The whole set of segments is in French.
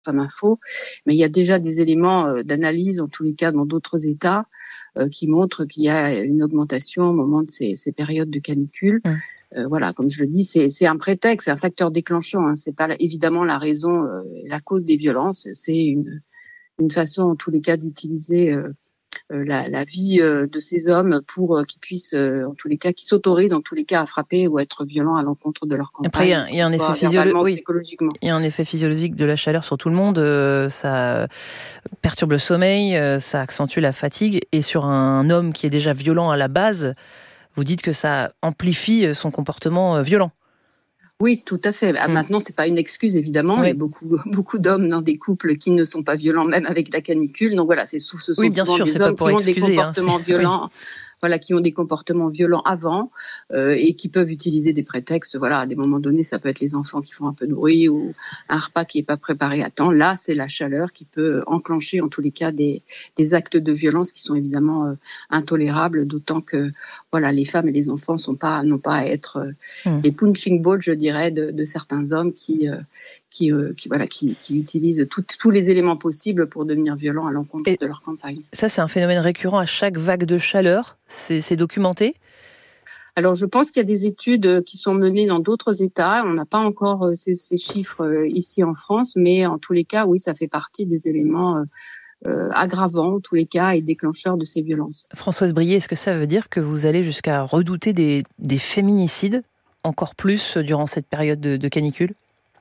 Info, mais il y a déjà des éléments d'analyse, en tous les cas dans d'autres États, qui montrent qu'il y a une augmentation au moment de ces périodes de canicule. Voilà, comme je le dis, c'est un prétexte, c'est un facteur déclenchant. Hein. C'est pas évidemment la raison, la cause des violences. C'est une façon, en tous les cas, d'utiliser la vie de ces hommes pour qu'ils puissent, en tous les cas, qu'ils s'autorisent en tous les cas à frapper ou à être violents à l'encontre de leur compagne. Après, il y a un effet psychologique. Il y a un effet physiologique de la chaleur sur tout le monde. Ça perturbe le sommeil, ça accentue la fatigue. Et sur un homme qui est déjà violent à la base, vous dites que ça amplifie son comportement violent. Oui, tout à fait. Maintenant, c'est pas une excuse, évidemment. Oui. Il y a beaucoup d'hommes dans des couples qui ne sont pas violents, même avec la canicule. Donc voilà, ce sont souvent des hommes qui ont des comportements violents. Oui. Voilà, qui ont des comportements violents avant et qui peuvent utiliser des prétextes. Voilà, à des moments donnés, ça peut être les enfants qui font un peu de bruit ou un repas qui n'est pas préparé à temps. Là, c'est la chaleur qui peut enclencher, en tous les cas, des actes de violence qui sont évidemment intolérables, d'autant que voilà, les femmes et les enfants n'ont pas à être les punching balls, je dirais, de certains hommes qui utilisent tous les éléments possibles pour devenir violents à l'encontre de leur compagne. Ça, c'est un phénomène récurrent à chaque vague de chaleur. C'est documenté ? Alors, je pense qu'il y a des études qui sont menées dans d'autres États. On n'a pas encore ces chiffres ici en France, mais en tous les cas, oui, ça fait partie des éléments aggravants, en tous les cas, et déclencheurs de ces violences. Françoise Brié, est-ce que ça veut dire que vous allez jusqu'à redouter des féminicides, encore plus durant cette période de canicule ?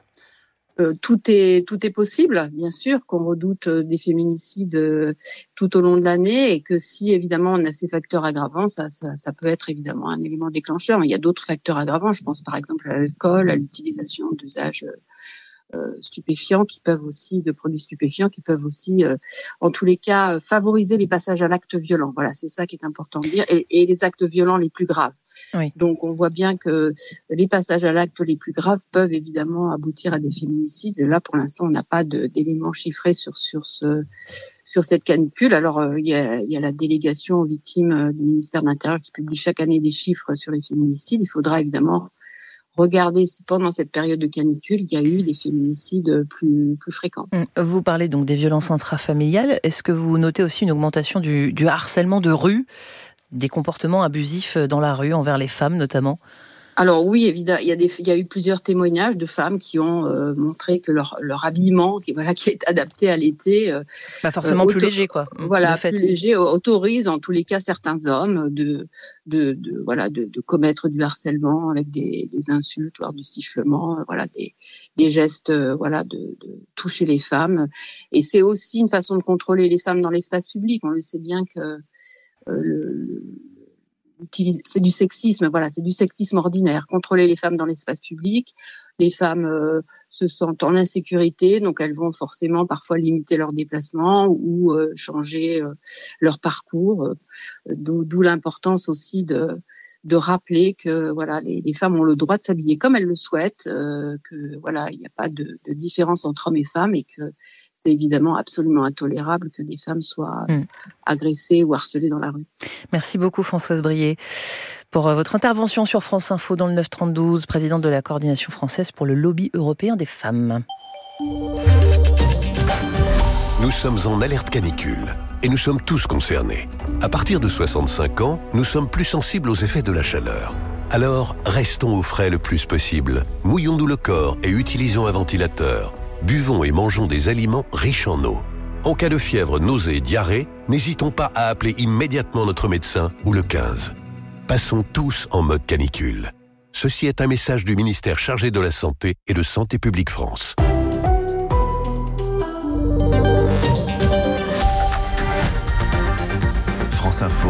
Tout est possible, bien sûr, qu'on redoute des féminicides tout au long de l'année et que si, évidemment, on a ces facteurs aggravants, ça peut être évidemment un élément déclencheur. Il y a d'autres facteurs aggravants, je pense par exemple à l'alcool, à l'utilisation d'usages stupéfiants de produits stupéfiants qui peuvent aussi, en tous les cas, favoriser les passages à l'acte violent. Voilà, c'est ça qui est important de dire, et les actes violents les plus graves. Oui. Donc, on voit bien que les passages à l'acte les plus graves peuvent évidemment aboutir à des féminicides. Là, pour l'instant, on n'a pas d'éléments chiffrés sur cette canicule. Alors, il y a la délégation aux victimes du ministère de l'Intérieur qui publie chaque année des chiffres sur les féminicides. Il faudra évidemment regarder si pendant cette période de canicule, il y a eu des féminicides plus fréquents. Vous parlez donc des violences intrafamiliales. Est-ce que vous notez aussi une augmentation du harcèlement de rue, des comportements abusifs dans la rue envers les femmes notamment ? Alors oui, évidemment, il y a eu plusieurs témoignages de femmes qui ont montré que leur habillement, qui est adapté à l'été, pas forcément plus léger, quoi. Voilà, plus léger, autorise en tous les cas certains hommes de commettre du harcèlement avec des insultes, voire du sifflement, des gestes, de toucher les femmes. Et c'est aussi une façon de contrôler les femmes dans l'espace public. On le sait bien que c'est du sexisme, c'est du sexisme ordinaire. Contrôler les femmes dans l'espace public, les femmes se sentent en insécurité, donc elles vont forcément parfois limiter leurs déplacements ou changer leur parcours. D'où l'importance aussi de rappeler que les femmes ont le droit de s'habiller comme elles le souhaitent, il n'y a pas de différence entre hommes et femmes et que c'est évidemment absolument intolérable que des femmes soient agressées ou harcelées dans la rue. Merci beaucoup Françoise Brié pour votre intervention sur France Info dans le 9-32, présidente de la coordination française pour le lobby européen des femmes. Nous sommes en alerte canicule et nous sommes tous concernés. À partir de 65 ans, nous sommes plus sensibles aux effets de la chaleur. Alors, restons au frais le plus possible. Mouillons-nous le corps et utilisons un ventilateur. Buvons et mangeons des aliments riches en eau. En cas de fièvre, nausée et diarrhée, n'hésitons pas à appeler immédiatement notre médecin ou le 15. Passons tous en mode canicule. Ceci est un message du ministère chargé de la Santé et de Santé publique France. France Info,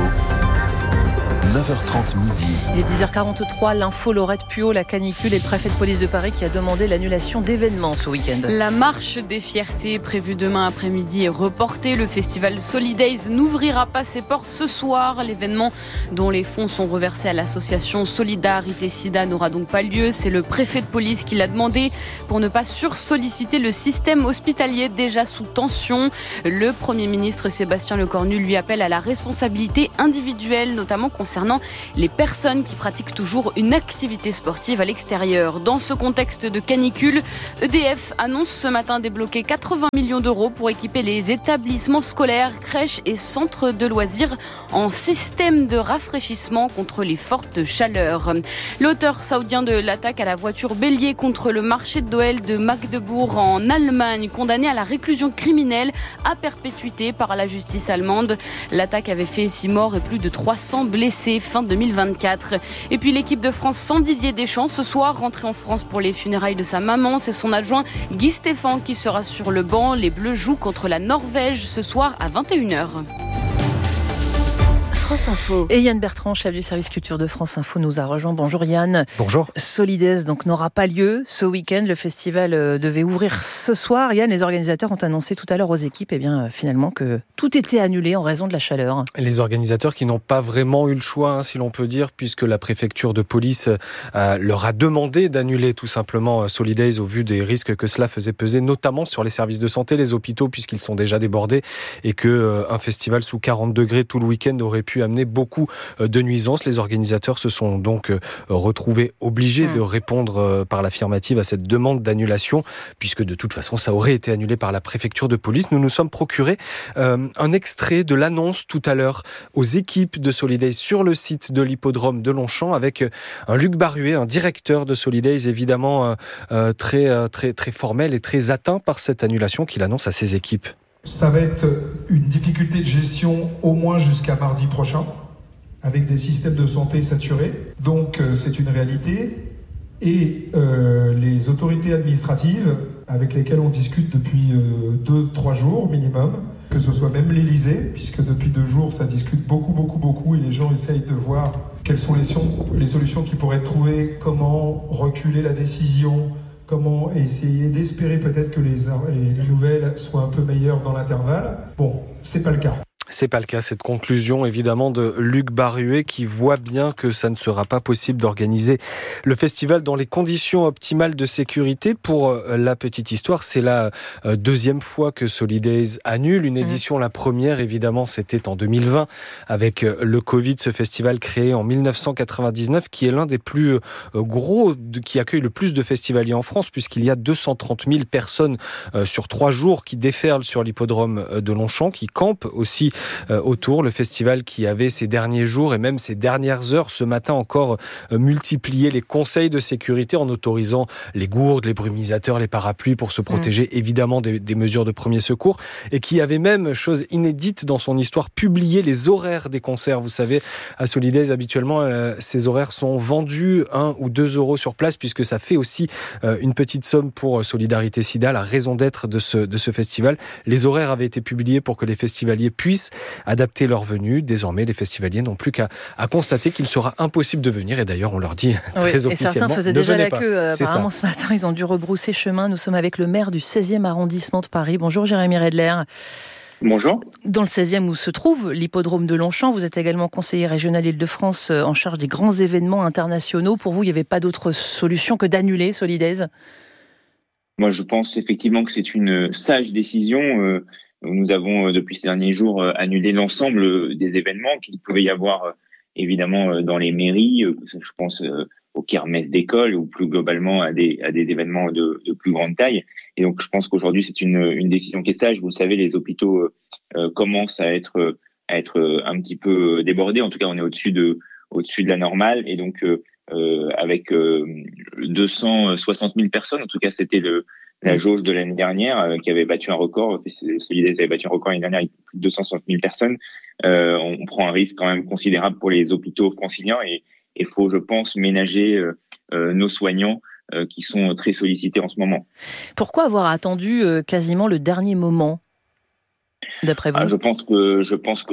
9h30 midi. Il est 10h43, l'info Laurette Puot, la canicule et le préfet de police de Paris qui a demandé l'annulation d'événements ce week-end. La marche des fiertés prévue demain après-midi est reportée. Le festival Solidays n'ouvrira pas ses portes ce soir. L'événement dont les fonds sont reversés à l'association Solidarité Sida n'aura donc pas lieu. C'est le préfet de police qui l'a demandé pour ne pas sursolliciter le système hospitalier déjà sous tension. Le Premier ministre Sébastien Lecornu lui appelle à la responsabilité individuelle, notamment concernant concernant les personnes qui pratiquent toujours une activité sportive à l'extérieur. Dans ce contexte de canicule, EDF annonce ce matin débloquer 80 millions d'euros pour équiper les établissements scolaires, crèches et centres de loisirs en système de rafraîchissement contre les fortes chaleurs. L'auteur saoudien de l'attaque à la voiture bélier contre le marché de Noël de Magdebourg en Allemagne, condamné à la réclusion criminelle à perpétuité par la justice allemande. L'attaque avait fait 6 morts et plus de 300 blessés fin 2024. Et puis l'équipe de France sans Didier Deschamps ce soir, rentré en France pour les funérailles de sa maman. C'est son adjoint Guy Stéphane qui sera sur le banc. Les Bleus jouent contre la Norvège ce soir à 21h. France Info. Et Yann Bertrand, chef du service culture de France Info, nous a rejoint. Bonjour Yann. Bonjour. Solidays donc n'aura pas lieu ce week-end. Le festival devait ouvrir ce soir. Yann, les organisateurs ont annoncé tout à l'heure aux équipes finalement que tout était annulé en raison de la chaleur. Les organisateurs qui n'ont pas vraiment eu le choix, si l'on peut dire, puisque la préfecture de police leur a demandé d'annuler tout simplement Solidays au vu des risques que cela faisait peser, notamment sur les services de santé, les hôpitaux, puisqu'ils sont déjà débordés et qu'un festival sous 40 degrés tout le week-end aurait pu amener beaucoup de nuisances. Les organisateurs se sont donc retrouvés obligés de répondre par l'affirmative à cette demande d'annulation, puisque de toute façon ça aurait été annulé par la préfecture de police. Nous nous sommes procurés un extrait de l'annonce tout à l'heure aux équipes de Solidays sur le site de l'hippodrome de Longchamp avec un Luc Barruet, un directeur de Solidays évidemment très formel et très atteint par cette annulation qu'il annonce à ses équipes. Ça va être une difficulté de gestion au moins jusqu'à mardi prochain, avec des systèmes de santé saturés. Donc c'est une réalité. Et les autorités administratives avec lesquelles on discute depuis 2-3 jours minimum, que ce soit même l'Élysée, puisque depuis 2 jours ça discute beaucoup, et les gens essayent de voir quelles sont les solutions qui pourraient être trouvées, comment reculer la décision, comment essayer d'espérer peut-être que les nouvelles soient un peu meilleures dans l'intervalle. Bon, c'est pas le cas. C'est pas le cas, cette conclusion évidemment de Luc Barruet qui voit bien que ça ne sera pas possible d'organiser le festival dans les conditions optimales de sécurité. Pour la petite histoire, c'est la deuxième fois que Solidays annule une édition. La première évidemment c'était en 2020 avec le Covid, ce festival créé en 1999 qui est l'un des plus gros, qui accueille le plus de festivaliers en France puisqu'il y a 230 000 personnes sur 3 jours qui déferlent sur l'hippodrome de Longchamp, qui campent aussi autour. Le festival qui avait ces derniers jours et même ces dernières heures ce matin encore multiplié les conseils de sécurité en autorisant les gourdes, les brumisateurs, les parapluies pour se protéger évidemment des mesures de premier secours, et qui avait même, chose inédite dans son histoire, publié les horaires des concerts. Vous savez, à Solidays habituellement ces horaires sont vendus 1 ou 2 euros sur place puisque ça fait aussi une petite somme pour Solidarité Sida, la raison d'être de ce festival. Les horaires avaient été publiés pour que les festivaliers puissent adapter leur venue. Désormais, les festivaliers n'ont plus qu'à constater qu'il sera impossible de venir. Et d'ailleurs, on leur dit très officiellement, et certains faisaient déjà la queue. Apparemment, ce matin, ils ont dû rebrousser chemin. Nous sommes avec le maire du 16e arrondissement de Paris. Bonjour, Jérémy Redler. Bonjour. Dans le 16e où se trouve l'hippodrome de Longchamp, vous êtes également conseiller régional Île-de-France en charge des grands événements internationaux. Pour vous, il n'y avait pas d'autre solution que d'annuler Solidays ? Moi, je pense effectivement que c'est une sage décision. Nous avons, depuis ces derniers jours, annulé l'ensemble des événements qu'il pouvait y avoir, évidemment, dans les mairies. Je pense aux kermesses d'école ou plus globalement à des événements de plus grande taille. Et donc, je pense qu'aujourd'hui, c'est une décision qui est sage. Vous le savez, les hôpitaux commencent à être un petit peu débordés. En tout cas, on est au-dessus de la normale. Et donc, avec 260 000 personnes, en tout cas, c'était la jauge de l'année dernière qui avait battu un record. Solidays avait battu un record l'année dernière avec plus de 260 000 personnes. On prend un risque quand même considérable pour les hôpitaux franciliens et il faut, je pense, ménager nos soignants qui sont très sollicités en ce moment. Pourquoi avoir attendu quasiment le dernier moment, d'après vous ? Je pense que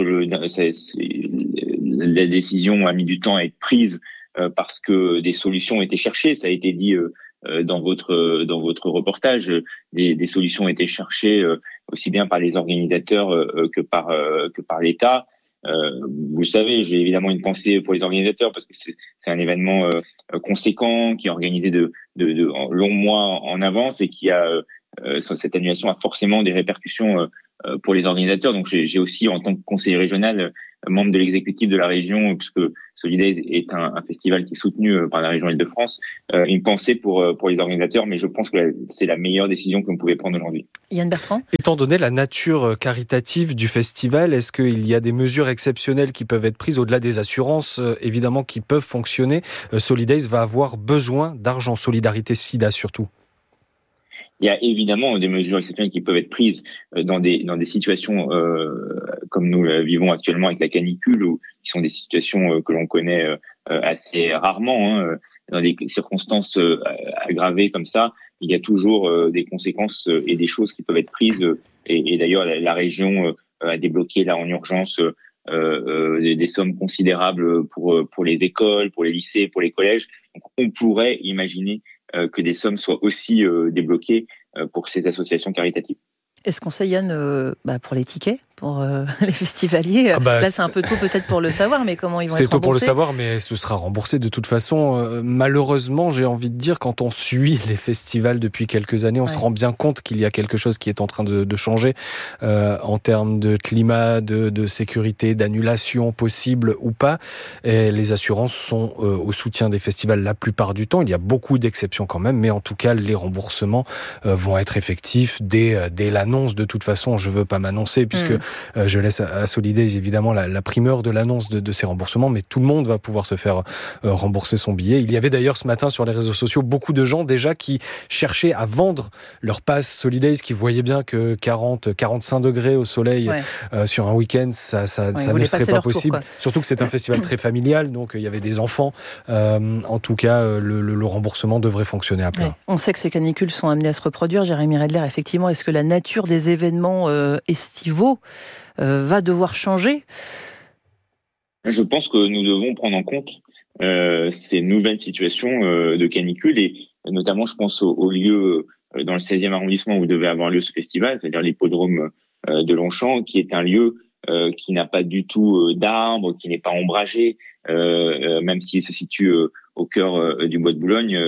la décision a mis du temps à être prise parce que des solutions ont été cherchées. Ça a été dit dans votre reportage, des solutions ont été cherchées aussi bien par les organisateurs que par l'État. Vous le savez, j'ai évidemment une pensée pour les organisateurs parce que c'est un événement conséquent qui est organisé de longs mois en avance et qui a cette annulation a forcément des répercussions pour les organisateurs. Donc j'ai aussi, en tant que conseiller régional, membre de l'exécutif de la région, puisque Solidays est un festival qui est soutenu par la région Île-de-France, une pensée pour les organisateurs, mais je pense que c'est la meilleure décision que vous pouvez prendre aujourd'hui. Yann Bertrand ? Étant donné la nature caritative du festival, est-ce qu'il y a des mesures exceptionnelles qui peuvent être prises au-delà des assurances, évidemment, qui peuvent fonctionner ? Solidays va avoir besoin d'argent, Solidarité SIDA surtout. Il y a évidemment des mesures exceptionnelles qui peuvent être prises dans des situations comme nous vivons actuellement avec la canicule, ou qui sont des situations que l'on connaît assez rarement, dans des circonstances aggravées comme ça. Il y a toujours des conséquences et des choses qui peuvent être prises. Et d'ailleurs, la région a débloqué là en urgence des sommes considérables pour les écoles, pour les lycées, pour les collèges. Donc, on pourrait imaginer que des sommes soient aussi débloquées pour ces associations caritatives. Est-ce qu'on sait, Yann, pour les tickets, pour les festivaliers, là c'est un peu tôt peut-être pour le savoir, mais comment ils vont être remboursés ? C'est tôt pour le savoir, mais ce sera remboursé de toute façon. Malheureusement, j'ai envie de dire, quand on suit les festivals depuis quelques années, on se rend bien compte qu'il y a quelque chose qui est en train de changer en termes de climat, de sécurité, d'annulation possible ou pas. Et les assurances sont au soutien des festivals la plupart du temps. Il y a beaucoup d'exceptions quand même, mais en tout cas, les remboursements vont être effectifs dès l'annonce. De toute façon, je ne veux pas m'annoncer, puisque je laisse à Solidays évidemment la primeur de l'annonce de ces remboursements, mais tout le monde va pouvoir se faire rembourser son billet. Il y avait d'ailleurs ce matin sur les réseaux sociaux beaucoup de gens déjà qui cherchaient à vendre leur pass Solidays, qui voyaient bien que 40-45 degrés au soleil sur un week-end, ça ne serait pas possible. Tour, surtout que c'est un festival très familial, donc il y avait des enfants. En tout cas, le remboursement devrait fonctionner à plein. Ouais. On sait que ces canicules sont amenées à se reproduire. Jérémy Redler, effectivement, est-ce que la nature des événements estivaux va devoir changer ? Je pense que nous devons prendre en compte ces nouvelles situations de canicule, et notamment je pense au lieu dans le 16e arrondissement où devait avoir lieu ce festival, c'est-à-dire l'hippodrome de Longchamp, qui est un lieu qui n'a pas du tout d'arbres, qui n'est pas ombragé, même s'il se situe au cœur du bois de Boulogne.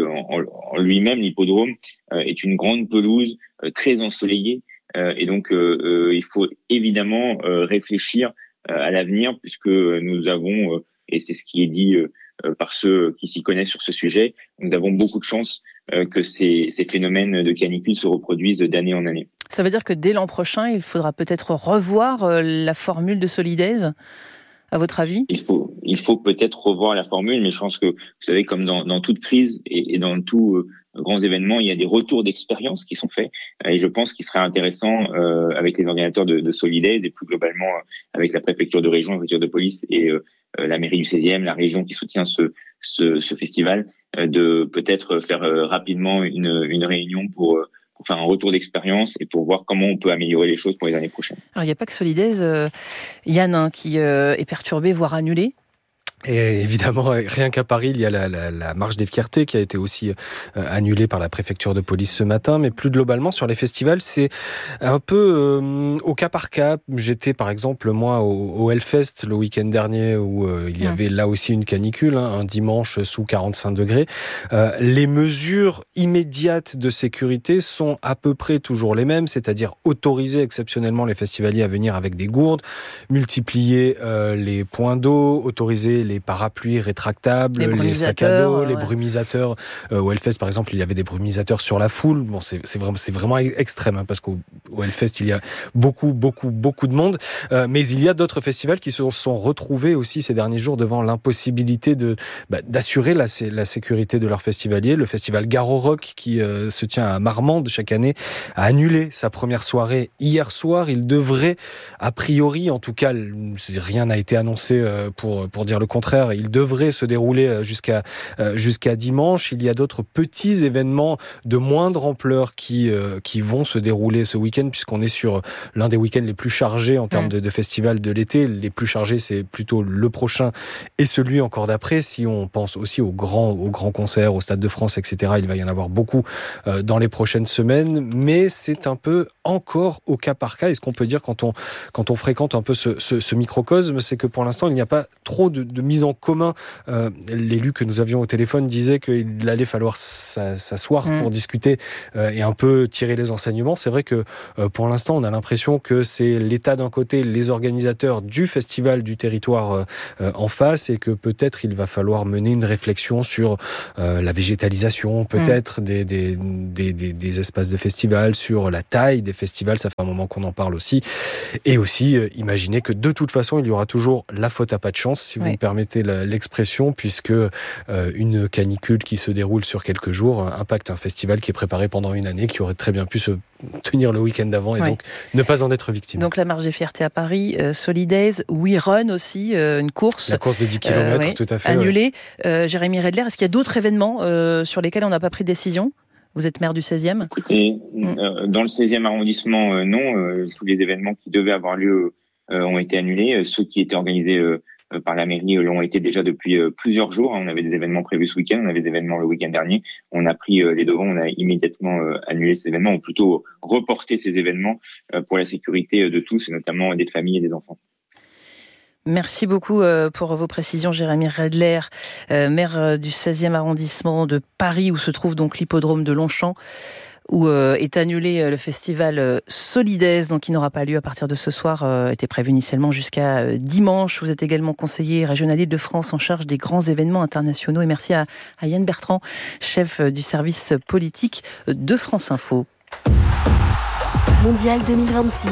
En lui-même, l'hippodrome est une grande pelouse très ensoleillée, et donc il faut évidemment réfléchir à l'avenir, puisque nous avons, et c'est ce qui est dit par ceux qui s'y connaissent sur ce sujet, nous avons beaucoup de chance que ces phénomènes de canicule se reproduisent d'année en année. Ça veut dire que dès l'an prochain, il faudra peut-être revoir la formule de Solidays, à votre avis ? Il faut peut-être revoir la formule, mais je pense que, vous savez, comme dans toute crise et dans tout grands événements, il y a des retours d'expérience qui sont faits, et je pense qu'il serait intéressant avec les organisateurs de Solidays et plus globalement avec la préfecture de région, la préfecture de police et la mairie du 16e, la région qui soutient ce festival, de peut-être faire rapidement une réunion pour faire un retour d'expérience et pour voir comment on peut améliorer les choses pour les années prochaines. Alors il n'y a pas que Solidays, Yann, qui est perturbé, voire annulé. Et évidemment, rien qu'à Paris, il y a la marche des fiertés qui a été aussi annulée par la préfecture de police ce matin. Mais plus globalement, sur les festivals, c'est un peu au cas par cas. J'étais par exemple, moi, au Hellfest le week-end dernier, où il y avait là aussi une canicule, un dimanche sous 45 degrés. Les mesures immédiates de sécurité sont à peu près toujours les mêmes, c'est-à-dire autoriser exceptionnellement les festivaliers à venir avec des gourdes, multiplier les points d'eau, autoriser les parapluies rétractables, les sacs à dos, les brumisateurs. Au Hellfest, par exemple, il y avait des brumisateurs sur la foule. Bon, c'est vraiment extrême, parce qu'au Hellfest, il y a beaucoup de monde. Mais il y a d'autres festivals qui se sont retrouvés aussi ces derniers jours devant l'impossibilité d'assurer la sécurité de leurs festivaliers. Le festival Garo Rock, qui se tient à Marmande chaque année, a annulé sa première soirée hier soir. Il devrait, a priori, en tout cas, rien n'a été annoncé pour dire le contraire, il devrait se dérouler jusqu'à dimanche. Il y a d'autres petits événements de moindre ampleur qui vont se dérouler ce week-end, puisqu'on est sur l'un des week-ends les plus chargés en termes de festivals de l'été. Les plus chargés, c'est plutôt le prochain et celui encore d'après. Si on pense aussi aux grands concerts, au Stade de France, etc., il va y en avoir beaucoup dans les prochaines semaines, mais c'est un peu encore au cas par cas. Et ce qu'on peut dire quand on fréquente un peu ce microcosme, c'est que pour l'instant, il n'y a pas trop de mise mise en commun. L'élu que nous avions au téléphone disait qu'il allait falloir s'asseoir pour discuter et un peu tirer les enseignements. C'est vrai que pour l'instant, on a l'impression que c'est l'État d'un côté, les organisateurs du festival du territoire en face, et que peut-être il va falloir mener une réflexion sur la végétalisation, peut-être des espaces de festival, sur la taille des festivals, ça fait un moment qu'on en parle aussi, et aussi imaginer que de toute façon il y aura toujours la faute à pas de chance, si vous me permettez l'expression, puisque une canicule qui se déroule sur quelques jours impacte un festival qui est préparé pendant une année, qui aurait très bien pu se tenir le week-end d'avant, et donc ne pas en être victime. Donc la marche des fiertés à Paris, Solidays, We Run aussi, une course. La course de 10 km, tout à fait. Annulée. Jérémy Redler, est-ce qu'il y a d'autres événements sur lesquels on n'a pas pris de décision ? Vous êtes maire du 16e ? Écoutez, dans le 16e arrondissement, non. Tous les événements qui devaient avoir lieu ont été annulés. Ceux qui étaient organisés par la mairie l'ont été déjà depuis plusieurs jours. On avait des événements prévus ce week-end, on avait des événements le week-end dernier. On a pris les devants, on a immédiatement annulé ces événements, ou plutôt reporté ces événements pour la sécurité de tous, et notamment des familles et des enfants. Merci beaucoup pour vos précisions, Jérémy Redler, maire du 16e arrondissement de Paris, où se trouve donc l'hippodrome de Longchamp, où est annulé le festival Solidays, donc qui n'aura pas lieu à partir de ce soir, était prévu initialement jusqu'à dimanche. Vous êtes également conseiller régional Île-de-France en charge des grands événements internationaux. Et merci à Yann Bertrand, chef du service politique de France Info. Mondial 2026.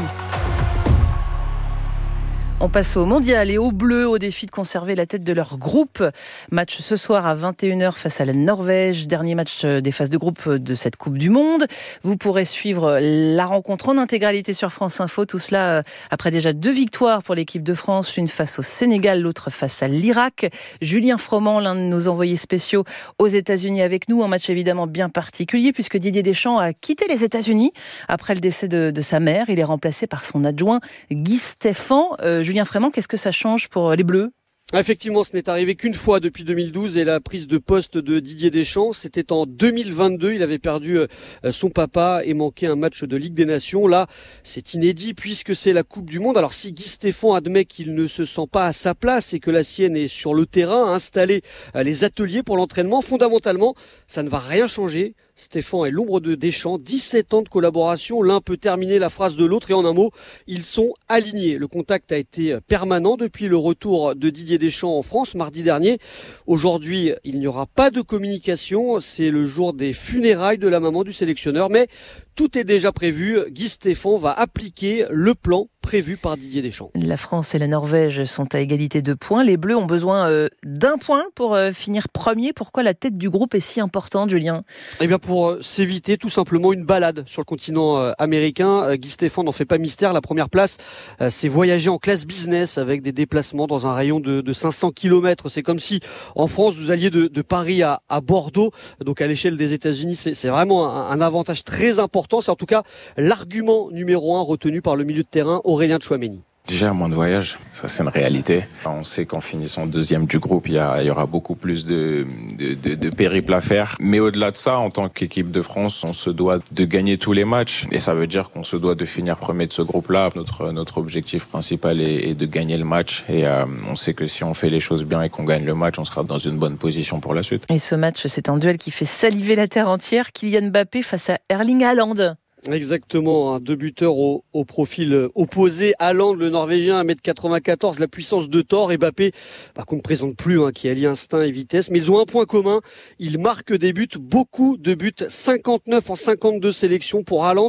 On passe au mondial et aux Bleus, au défi de conserver la tête de leur groupe. Match ce soir à 21h face à la Norvège. Dernier match des phases de groupe de cette Coupe du Monde. Vous pourrez suivre la rencontre en intégralité sur France Info. Tout cela après déjà 2 victoires pour l'équipe de France. L'une face au Sénégal, l'autre face à l'Irak. Julien Froment, l'un de nos envoyés spéciaux aux États-Unis avec nous. Un match évidemment bien particulier puisque Didier Deschamps a quitté les États-Unis après le décès de sa mère. Il est remplacé par son adjoint Guy Stéphane. Julien Froment, qu'est-ce que ça change pour les Bleus ? Effectivement, ce n'est arrivé qu'une fois depuis 2012 et la prise de poste de Didier Deschamps, c'était en 2022. Il avait perdu son papa et manqué un match de Ligue des Nations. Là, c'est inédit puisque c'est la Coupe du Monde. Alors si Guy Stéphane admet qu'il ne se sent pas à sa place et que la sienne est sur le terrain, installer les ateliers pour l'entraînement, fondamentalement, ça ne va rien changer. Stéphane est l'ombre de Deschamps, 17 ans de collaboration, l'un peut terminer la phrase de l'autre et en un mot, ils sont alignés. Le contact a été permanent depuis le retour de Didier Deschamps en France mardi dernier. Aujourd'hui, il n'y aura pas de communication, c'est le jour des funérailles de la maman du sélectionneur, mais tout est déjà prévu. Guy Stéphane va appliquer le plan prévu par Didier Deschamps. La France et la Norvège sont à égalité de points. Les Bleus ont besoin d'un point pour finir premier. Pourquoi la tête du groupe est si importante, Julien ? Eh bien pour s'éviter tout simplement une balade sur le continent américain. Guy Stéphane n'en fait pas mystère. La première place, c'est voyager en classe business avec des déplacements dans un rayon de 500 km. C'est comme si en France vous alliez de Paris à Bordeaux. Donc à l'échelle des États-Unis, c'est vraiment un avantage très important. C'est en tout cas l'argument numéro 1 retenu par le milieu de terrain Aurélien Tchouaméni. Déjà, moins de voyage, ça c'est une réalité. On sait qu'en finissant deuxième du groupe, il y aura beaucoup plus de périples à faire. Mais au-delà de ça, en tant qu'équipe de France, on se doit de gagner tous les matchs. Et ça veut dire qu'on se doit de finir premier de ce groupe-là. Notre objectif principal est de gagner le match. Et on sait que si on fait les choses bien et qu'on gagne le match, on sera dans une bonne position pour la suite. Et ce match, c'est un duel qui fait saliver la terre entière. Kylian Mbappé face à Erling Haaland. Exactement, 2 buteurs au profil opposé. Haaland, le Norvégien, 1m94, la puissance de Thor. Et Mbappé, qu'on ne présente plus, qui allie instinct et vitesse. Mais ils ont un point commun, ils marquent des buts, beaucoup de buts. 59 en 52 sélections pour Haaland,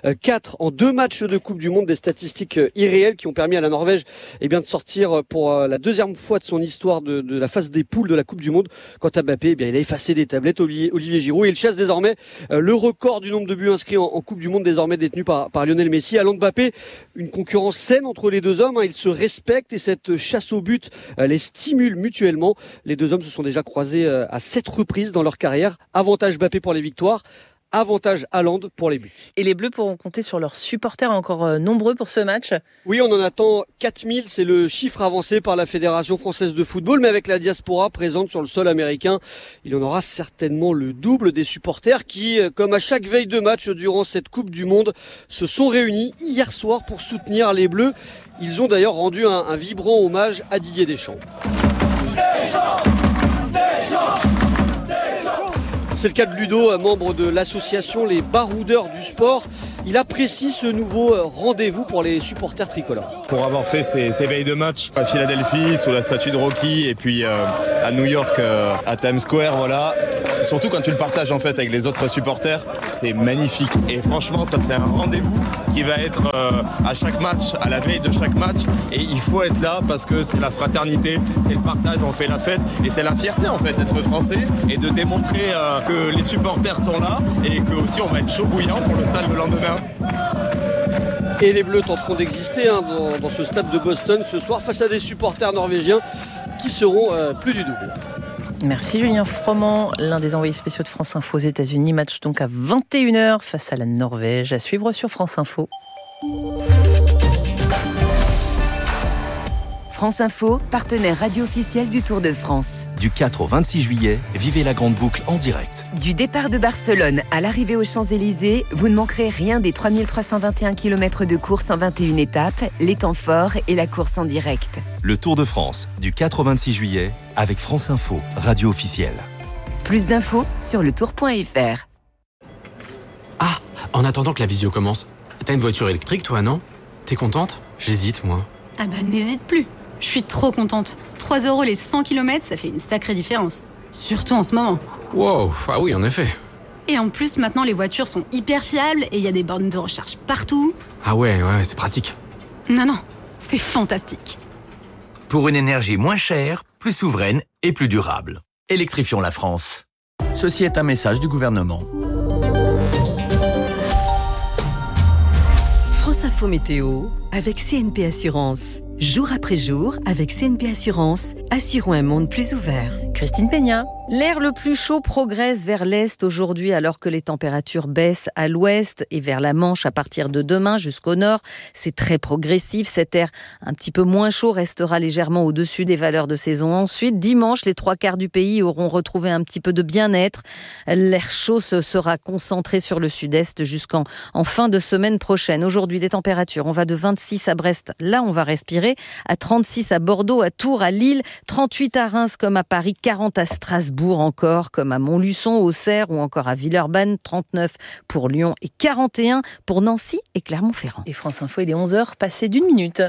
4 en 2 matchs de Coupe du Monde. Des statistiques irréelles qui ont permis à la Norvège de sortir pour la deuxième fois de son histoire de la phase des poules de la Coupe du Monde. Quant à Mbappé, il a effacé des tablettes, Olivier Giroud. Et il chasse désormais le record du nombre de buts inscrits en Coupe du Monde, désormais détenu par Lionel Messi. Haaland Mbappé, une concurrence saine entre les deux hommes, ils se respectent et cette chasse au but les stimule mutuellement. Les deux hommes se sont déjà croisés à 7 reprises dans leur carrière. Avantage Mbappé pour les victoires, avantage Haaland pour les buts. Et les Bleus pourront compter sur leurs supporters encore nombreux pour ce match ? Oui, on en attend 4000, c'est le chiffre avancé par la Fédération française de football, mais avec la diaspora présente sur le sol américain, il y en aura certainement le double des supporters qui, comme à chaque veille de match durant cette Coupe du Monde, se sont réunis hier soir pour soutenir les Bleus. Ils ont d'ailleurs rendu un vibrant hommage à Didier Deschamps. C'est le cas de Ludo, membre de l'association Les Baroudeurs du Sport. Il apprécie ce nouveau rendez-vous pour les supporters tricolores. Pour avoir fait ces veilles de match à Philadelphie, sous la statue de Rocky, et puis à New York, à Times Square, voilà. Surtout quand tu le partages en fait avec les autres supporters, c'est magnifique. Et franchement, ça c'est un rendez-vous qui va être à chaque match, à la veille de chaque match. Et il faut être là parce que c'est la fraternité, c'est le partage, on fait la fête. Et c'est la fierté en fait d'être français et de démontrer que les supporters sont là et que aussi on va être chaud bouillant pour le stade le lendemain. Et les Bleus tenteront d'exister dans ce stade de Boston ce soir face à des supporters norvégiens qui seront plus du double. Merci Julien Froment, l'un des envoyés spéciaux de France Info aux États-Unis. Match donc à 21h face à la Norvège. À suivre sur France Info. France Info, partenaire radio officiel du Tour de France. Du 4 au 26 juillet, vivez la grande boucle en direct. Du départ de Barcelone à l'arrivée aux Champs-Élysées, vous ne manquerez rien des 3321 km de course en 21 étapes, les temps forts et la course en direct. Le Tour de France, du 4 au 26 juillet, avec France Info, radio officielle. Plus d'infos sur letour.fr. Ah, en attendant que la visio commence, t'as une voiture électrique toi, non ? T'es contente ? J'hésite, moi. Ah bah n'hésite plus. Je suis trop contente. 3 € les 100 km, ça fait une sacrée différence. Surtout en ce moment. Wow, ah oui, en effet. Et en plus, maintenant, les voitures sont hyper fiables et il y a des bornes de recharge partout. Ah ouais, c'est pratique. Non, c'est fantastique. Pour une énergie moins chère, plus souveraine et plus durable. Électrifions la France. Ceci est un message du gouvernement. France Info Météo avec CNP Assurance. Jour après jour, avec CNP Assurance, assurons un monde plus ouvert. Christine Peña. L'air le plus chaud progresse vers l'est aujourd'hui alors que les températures baissent à l'ouest et vers la Manche à partir de demain jusqu'au nord. C'est très progressif. Cet air un petit peu moins chaud restera légèrement au-dessus des valeurs de saison. Ensuite, dimanche, les 3/4 du pays auront retrouvé un petit peu de bien-être. L'air chaud se sera concentré sur le sud-est jusqu'en fin de semaine prochaine. Aujourd'hui, les températures, on va de 26 à Brest, là on va respirer, à 36 à Bordeaux, à Tours, à Lille, 38 à Reims comme à Paris, 40 à Strasbourg encore, comme à Montluçon, Auxerre ou encore à Villeurbanne, 39 pour Lyon et 41 pour Nancy et Clermont-Ferrand. Et France Info, il est 11h, passé d'1 minute.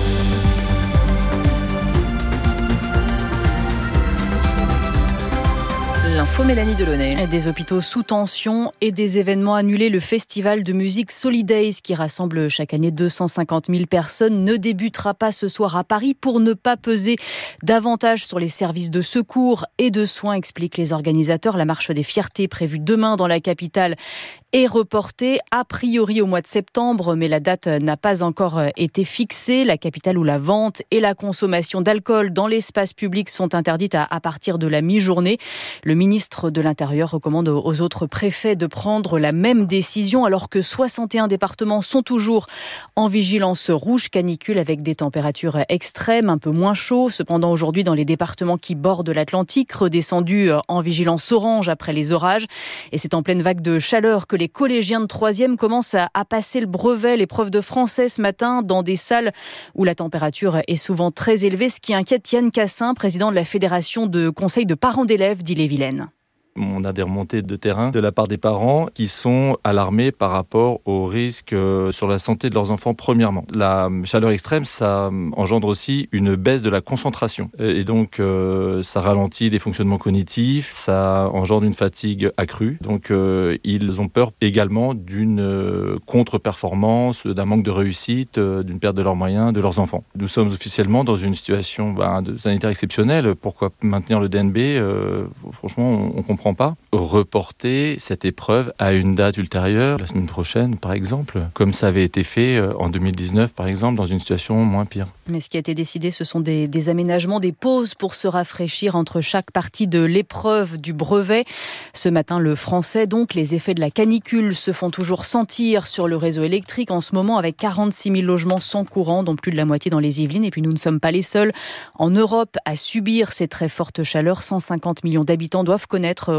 L'info Mélanie Delaunay. Des hôpitaux sous tension et des événements annulés. Le festival de musique Solidays, qui rassemble chaque année 250 000 personnes, ne débutera pas ce soir à Paris pour ne pas peser davantage sur les services de secours et de soins, expliquent les organisateurs. La marche des fiertés prévue demain dans la capitale est reportée a priori au mois de septembre, mais la date n'a pas encore été fixée. La capitale où la vente et la consommation d'alcool dans l'espace public sont interdites à partir de la mi-journée. Le ministre de l'Intérieur recommande aux autres préfets de prendre la même décision alors que 61 départements sont toujours en vigilance rouge canicule avec des températures extrêmes, un peu moins chaud. Cependant, aujourd'hui, dans les départements qui bordent l'Atlantique, redescendus en vigilance orange après les orages. Et c'est en pleine vague de chaleur que les collégiens de 3e commencent à passer le brevet, l'épreuve de français ce matin, dans des salles où la température est souvent très élevée, ce qui inquiète Yann Cassin, président de la Fédération de conseil de parents d'élèves d'Ille-et-Vilaine. On a des remontées de terrain de la part des parents qui sont alarmés par rapport aux risques sur la santé de leurs enfants premièrement. La chaleur extrême, ça engendre aussi une baisse de la concentration. Et donc, ça ralentit les fonctionnements cognitifs, ça engendre une fatigue accrue. Donc, ils ont peur également d'une contre-performance, d'un manque de réussite, d'une perte de leurs moyens, de leurs enfants. Nous sommes officiellement dans une situation sanitaire exceptionnelle. Pourquoi maintenir le DNB ? Franchement, on comprend pas. Reporter cette épreuve à une date ultérieure, la semaine prochaine par exemple, comme ça avait été fait en 2019 par exemple, dans une situation moins pire. Mais ce qui a été décidé, ce sont des aménagements, des pauses pour se rafraîchir entre chaque partie de l'épreuve du brevet. Ce matin, le français, donc, les effets de la canicule se font toujours sentir sur le réseau électrique en ce moment avec 46 000 logements sans courant, dont plus de la moitié dans les Yvelines. Et puis nous ne sommes pas les seuls en Europe à subir ces très fortes chaleurs. 150 millions d'habitants doivent connaître aujourd'hui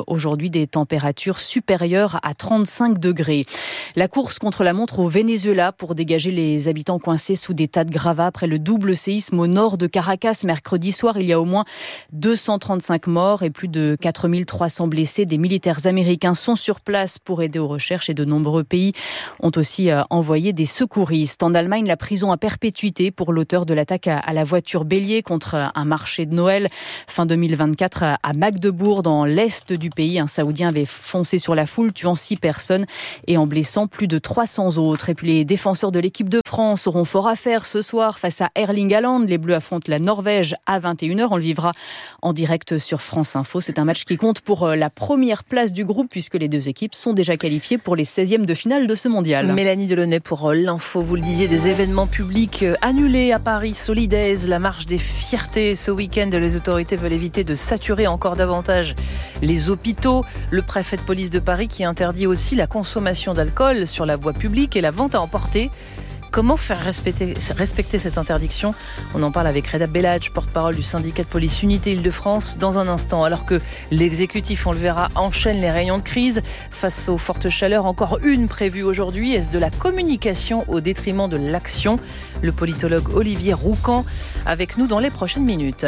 aujourd'hui des températures supérieures à 35 degrés. La course contre la montre au Venezuela pour dégager les habitants coincés sous des tas de gravats après le double séisme au nord de Caracas mercredi soir. Il y a au moins 235 morts et plus de 4300 blessés. Des militaires américains sont sur place pour aider aux recherches et de nombreux pays ont aussi envoyé des secouristes. En Allemagne, la prison à perpétuité pour l'auteur de l'attaque à la voiture bélier contre un marché de Noël fin 2024 à Magdebourg dans l'est du pays. Un Saoudien avait foncé sur la foule, tuant 6 personnes et en blessant plus de 300 autres. Et puis les défenseurs de l'équipe de France auront fort à faire ce soir face à Erling Haaland. Les Bleus affrontent la Norvège à 21h. On le vivra en direct sur France Info. C'est un match qui compte pour la première place du groupe puisque les deux équipes sont déjà qualifiées pour les 16e de finale de ce mondial. Mélanie Delaunay pour l'info. Vous le disiez, des événements publics annulés à Paris. Solidays, la marche des fiertés. Ce week-end, les autorités veulent éviter de saturer encore davantage les hôpitaux. Le préfet de police de Paris qui interdit aussi la consommation d'alcool sur la voie publique et la vente à emporter. Comment faire respecter cette interdiction ? On en parle avec Reda Bellage, porte-parole du syndicat de police Unité Île-de-France, dans un instant. Alors que l'exécutif, on le verra, enchaîne les rayons de crise face aux fortes chaleurs. Encore une prévue aujourd'hui. Est-ce de la communication au détriment de l'action ? Le politologue Olivier Roucan avec nous dans les prochaines minutes.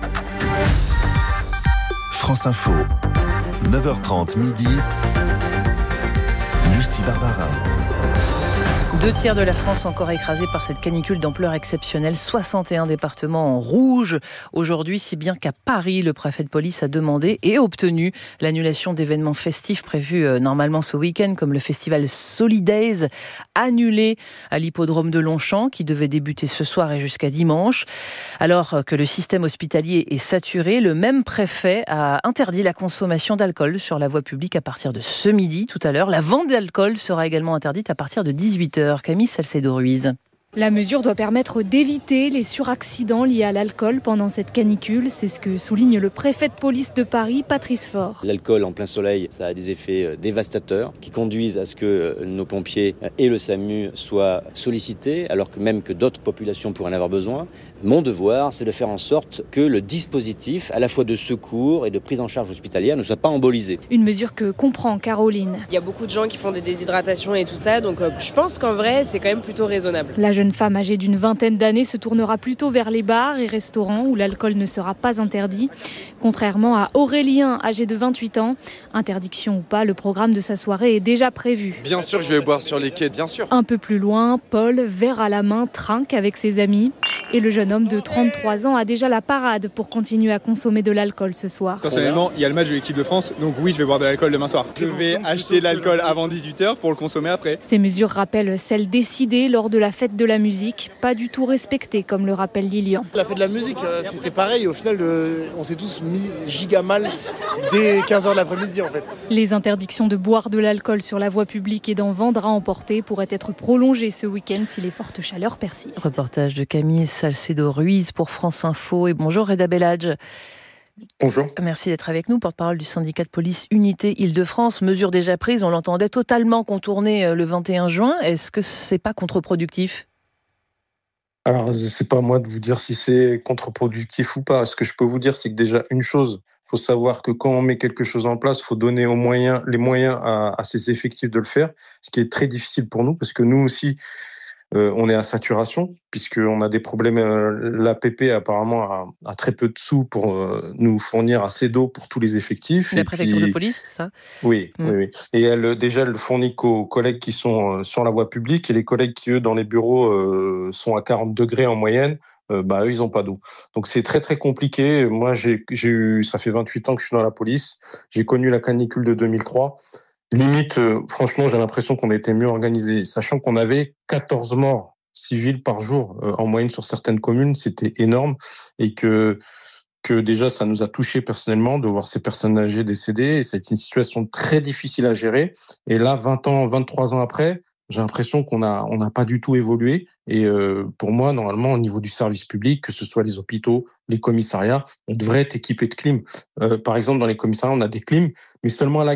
France Info, 9h30 midi. Lucie Barbara. 2/3 de la France encore écrasée par cette canicule d'ampleur exceptionnelle. 61 départements en rouge aujourd'hui, si bien qu'à Paris, le préfet de police a demandé et obtenu l'annulation d'événements festifs prévus normalement ce week-end, comme le festival Solidays, annulé à l'hippodrome de Longchamp, qui devait débuter ce soir et jusqu'à dimanche. Alors que le système hospitalier est saturé, le même préfet a interdit la consommation d'alcool sur la voie publique à partir de ce midi, tout à l'heure. La vente d'alcool sera également interdite à partir de 18h. Camille Salcedo-Ruiz. La mesure doit permettre d'éviter les suraccidents liés à l'alcool pendant cette canicule. C'est ce que souligne le préfet de police de Paris, Patrice Faure. L'alcool en plein soleil, ça a des effets dévastateurs qui conduisent à ce que nos pompiers et le SAMU soient sollicités, alors que même que d'autres populations pourraient en avoir besoin. Mon devoir, c'est de faire en sorte que le dispositif, à la fois de secours et de prise en charge hospitalière, ne soit pas embolisé. Une mesure que comprend Caroline. Il y a beaucoup de gens qui font des déshydratations et tout ça, donc je pense qu'en vrai, c'est quand même plutôt raisonnable. La jeune femme âgée d'une vingtaine d'années se tournera plutôt vers les bars et restaurants où l'alcool ne sera pas interdit. Contrairement à Aurélien, âgé de 28 ans, interdiction ou pas, le programme de sa soirée est déjà prévu. Bien sûr que je vais boire sur les quais, bien sûr. Un peu plus loin, Paul, verre à la main, trinque avec ses amis. Et le jeune homme de 33 ans a déjà la parade pour continuer à consommer de l'alcool ce soir. Personnellement, il y a le match de l'équipe de France, donc oui, je vais boire de l'alcool demain soir. Je vais acheter de l'alcool avant 18h pour le consommer après. Ces mesures rappellent celles décidées lors de la fête de la musique, pas du tout respectées, comme le rappelle Lilian. La fête de la musique, c'était pareil. Au final, on s'est tous mis giga mal dès 15h de l'après-midi en fait. Les interdictions de boire de l'alcool sur la voie publique et d'en vendre à emporter pourraient être prolongées ce week-end si les fortes chaleurs persistent. Reportage de Camille Salcedo-Ruiz pour France Info. Et bonjour Reda Bellage. Bonjour. Merci d'être avec nous, porte-parole du syndicat de police Unité Île-de-France. Mesure déjà prise, on l'entendait, totalement contournée le 21 juin. Est-ce que c'est pas contre-productif ? Alors, c'est pas à moi de vous dire si c'est contre-productif ou pas. Ce que je peux vous dire, c'est que déjà, une chose, il faut savoir que quand on met quelque chose en place, il faut donner les moyens à ses effectifs de le faire, ce qui est très difficile pour nous, parce que nous aussi, on est à saturation, puisqu'on a des problèmes. L'APP, apparemment, a très peu de sous pour nous fournir assez d'eau pour tous les effectifs. La préfecture de police, c'est ça ? Oui, oui. Et elle fournit qu'aux collègues qui sont sur la voie publique, et les collègues qui, eux, dans les bureaux, sont à 40 degrés en moyenne. Eux, ils n'ont pas d'eau. Donc, c'est très, très compliqué. Moi, ça fait 28 ans que je suis dans la police. J'ai connu la canicule de 2003. Limite, franchement, j'ai l'impression qu'on était mieux organisé, sachant qu'on avait 14 morts civils par jour en moyenne sur certaines communes, c'était énorme, et que déjà ça nous a touchés personnellement de voir ces personnes âgées décédées, et c'est une situation très difficile à gérer. Et là, 23 ans après, j'ai l'impression qu'on n'a pas du tout évolué. Et pour moi, normalement, au niveau du service public, que ce soit les hôpitaux, les commissariats, on devrait être équipé de clim. Par exemple, dans les commissariats, on a des clims, mais seulement à l'accueil.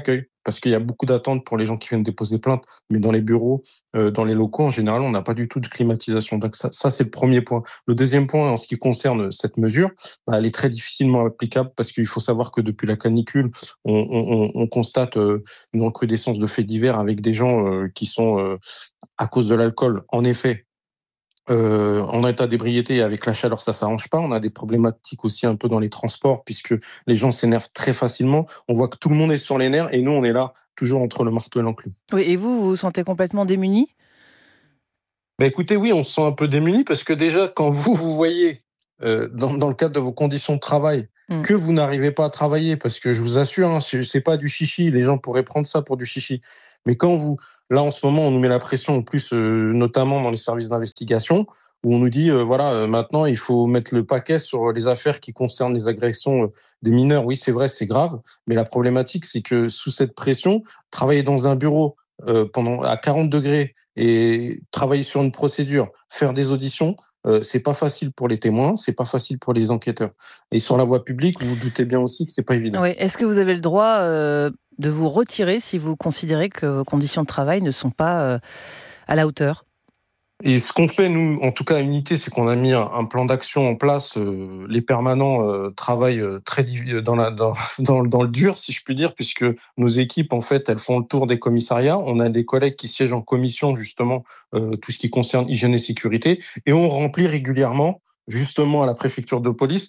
parce qu'il y a beaucoup d'attentes pour les gens qui viennent déposer plainte, mais dans les bureaux, dans les locaux, en général, on n'a pas du tout de climatisation. Donc ça c'est le premier point. Le deuxième point, en ce qui concerne cette mesure, elle est très difficilement applicable parce qu'il faut savoir que depuis la canicule, on constate une recrudescence de faits divers avec des gens qui sont, à cause de l'alcool, en effet, en état d'ébriété. Avec la chaleur, ça s'arrange pas. On a des problématiques aussi un peu dans les transports puisque les gens s'énervent très facilement. On voit que tout le monde est sur les nerfs et nous, on est là toujours entre le marteau et l'enclume. Oui, et vous vous sentez complètement démuni ? Écoutez, oui, on se sent un peu démuni parce que déjà, quand vous voyez dans le cadre de vos conditions de travail que vous n'arrivez pas à travailler, parce que je vous assure, c'est pas du chichi, les gens pourraient prendre ça pour du chichi, mais quand là en ce moment on nous met la pression en plus, notamment dans les services d'investigation, où on nous dit maintenant il faut mettre le paquet sur les affaires qui concernent les agressions des mineurs. Oui, c'est vrai, c'est grave, mais la problématique c'est que sous cette pression, travailler dans un bureau à 40 degrés et travailler sur une procédure, faire des auditions, c'est pas facile pour les témoins, c'est pas facile pour les enquêteurs. Et sur la voie publique, vous vous doutez bien aussi que c'est pas évident. Oui. Est-ce que vous avez le droit de vous retirer si vous considérez que vos conditions de travail ne sont pas à la hauteur ? Et ce qu'on fait, nous, en tout cas à Unité, c'est qu'on a mis un plan d'action en place. Les permanents travaillent très dans le dur, si je puis dire, puisque nos équipes, en fait, elles font le tour des commissariats. On a des collègues qui siègent en commission, justement, tout ce qui concerne hygiène et sécurité. Et on remplit régulièrement, justement à la préfecture de police,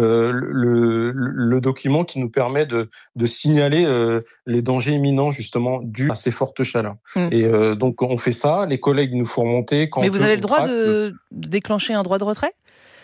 le document qui nous permet de signaler les dangers imminents justement dus à ces fortes chaleurs. Et donc on fait ça, les collègues nous font remonter. Mais vous avez le droit de déclencher un droit de retrait ?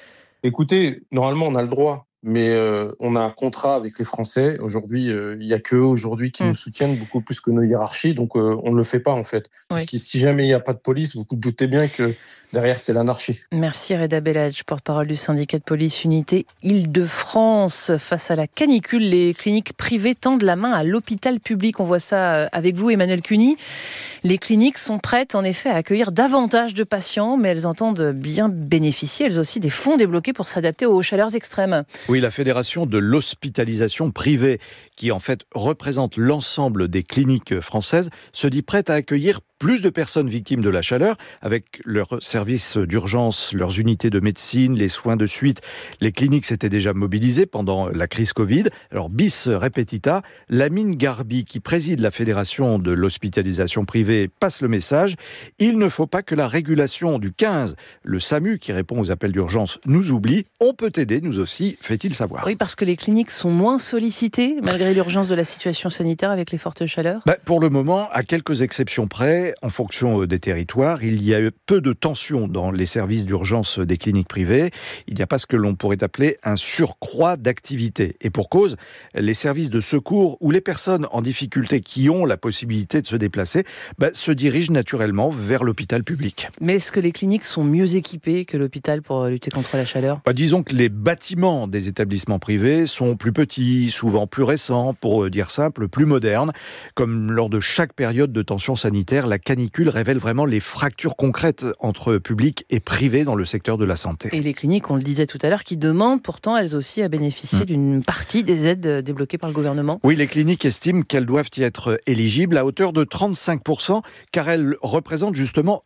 Écoutez, normalement on a le droit, mais on a un contrat avec les Français. Aujourd'hui, il n'y a qu'eux aujourd'hui qui nous soutiennent beaucoup plus que nos hiérarchies, donc on ne le fait pas en fait. Parce que si jamais il n'y a pas de police, vous vous doutez bien que derrière, c'est l'anarchie. Merci Reda Belhadj, porte-parole du syndicat de police Unité Île-de-France. Face à la canicule, les cliniques privées tendent la main à l'hôpital public. On voit ça avec vous, Emmanuel Cuny. Les cliniques sont prêtes, en effet, à accueillir davantage de patients, mais elles entendent bien bénéficier, elles aussi, des fonds débloqués pour s'adapter aux chaleurs extrêmes. Oui, la Fédération de l'hospitalisation privée, qui en fait représente l'ensemble des cliniques françaises, se dit prête à accueillir plus de personnes victimes de la chaleur, avec leurs services d'urgence, leurs unités de médecine, les soins de suite. Les cliniques s'étaient déjà mobilisées pendant la crise Covid. Alors, bis repetita, Lamine Garbi, qui préside la Fédération de l'hospitalisation privée, passe le message. Il ne faut pas que la régulation du 15, le SAMU, qui répond aux appels d'urgence, nous oublie. On peut aider, nous aussi, fait-il savoir. Oui, parce que les cliniques sont moins sollicitées, malgré l'urgence de la situation sanitaire avec les fortes chaleurs. Pour le moment, à quelques exceptions près, en fonction des territoires, il y a eu peu de tensions dans les services d'urgence des cliniques privées. Il n'y a pas ce que l'on pourrait appeler un surcroît d'activité. Et pour cause, les services de secours ou les personnes en difficulté qui ont la possibilité de se déplacer se dirigent naturellement vers l'hôpital public. Mais est-ce que les cliniques sont mieux équipées que l'hôpital pour lutter contre la chaleur ? Disons que les bâtiments des établissements privés sont plus petits, souvent plus récents, pour dire simple, plus modernes. Comme lors de chaque période de tension sanitaire, la canicule révèle vraiment les fractures concrètes entre public et privé dans le secteur de la santé. Et les cliniques, on le disait tout à l'heure, qui demandent pourtant elles aussi à bénéficier d'une partie des aides débloquées par le gouvernement. Oui, les cliniques estiment qu'elles doivent y être éligibles à hauteur de 35%, car elles représentent justement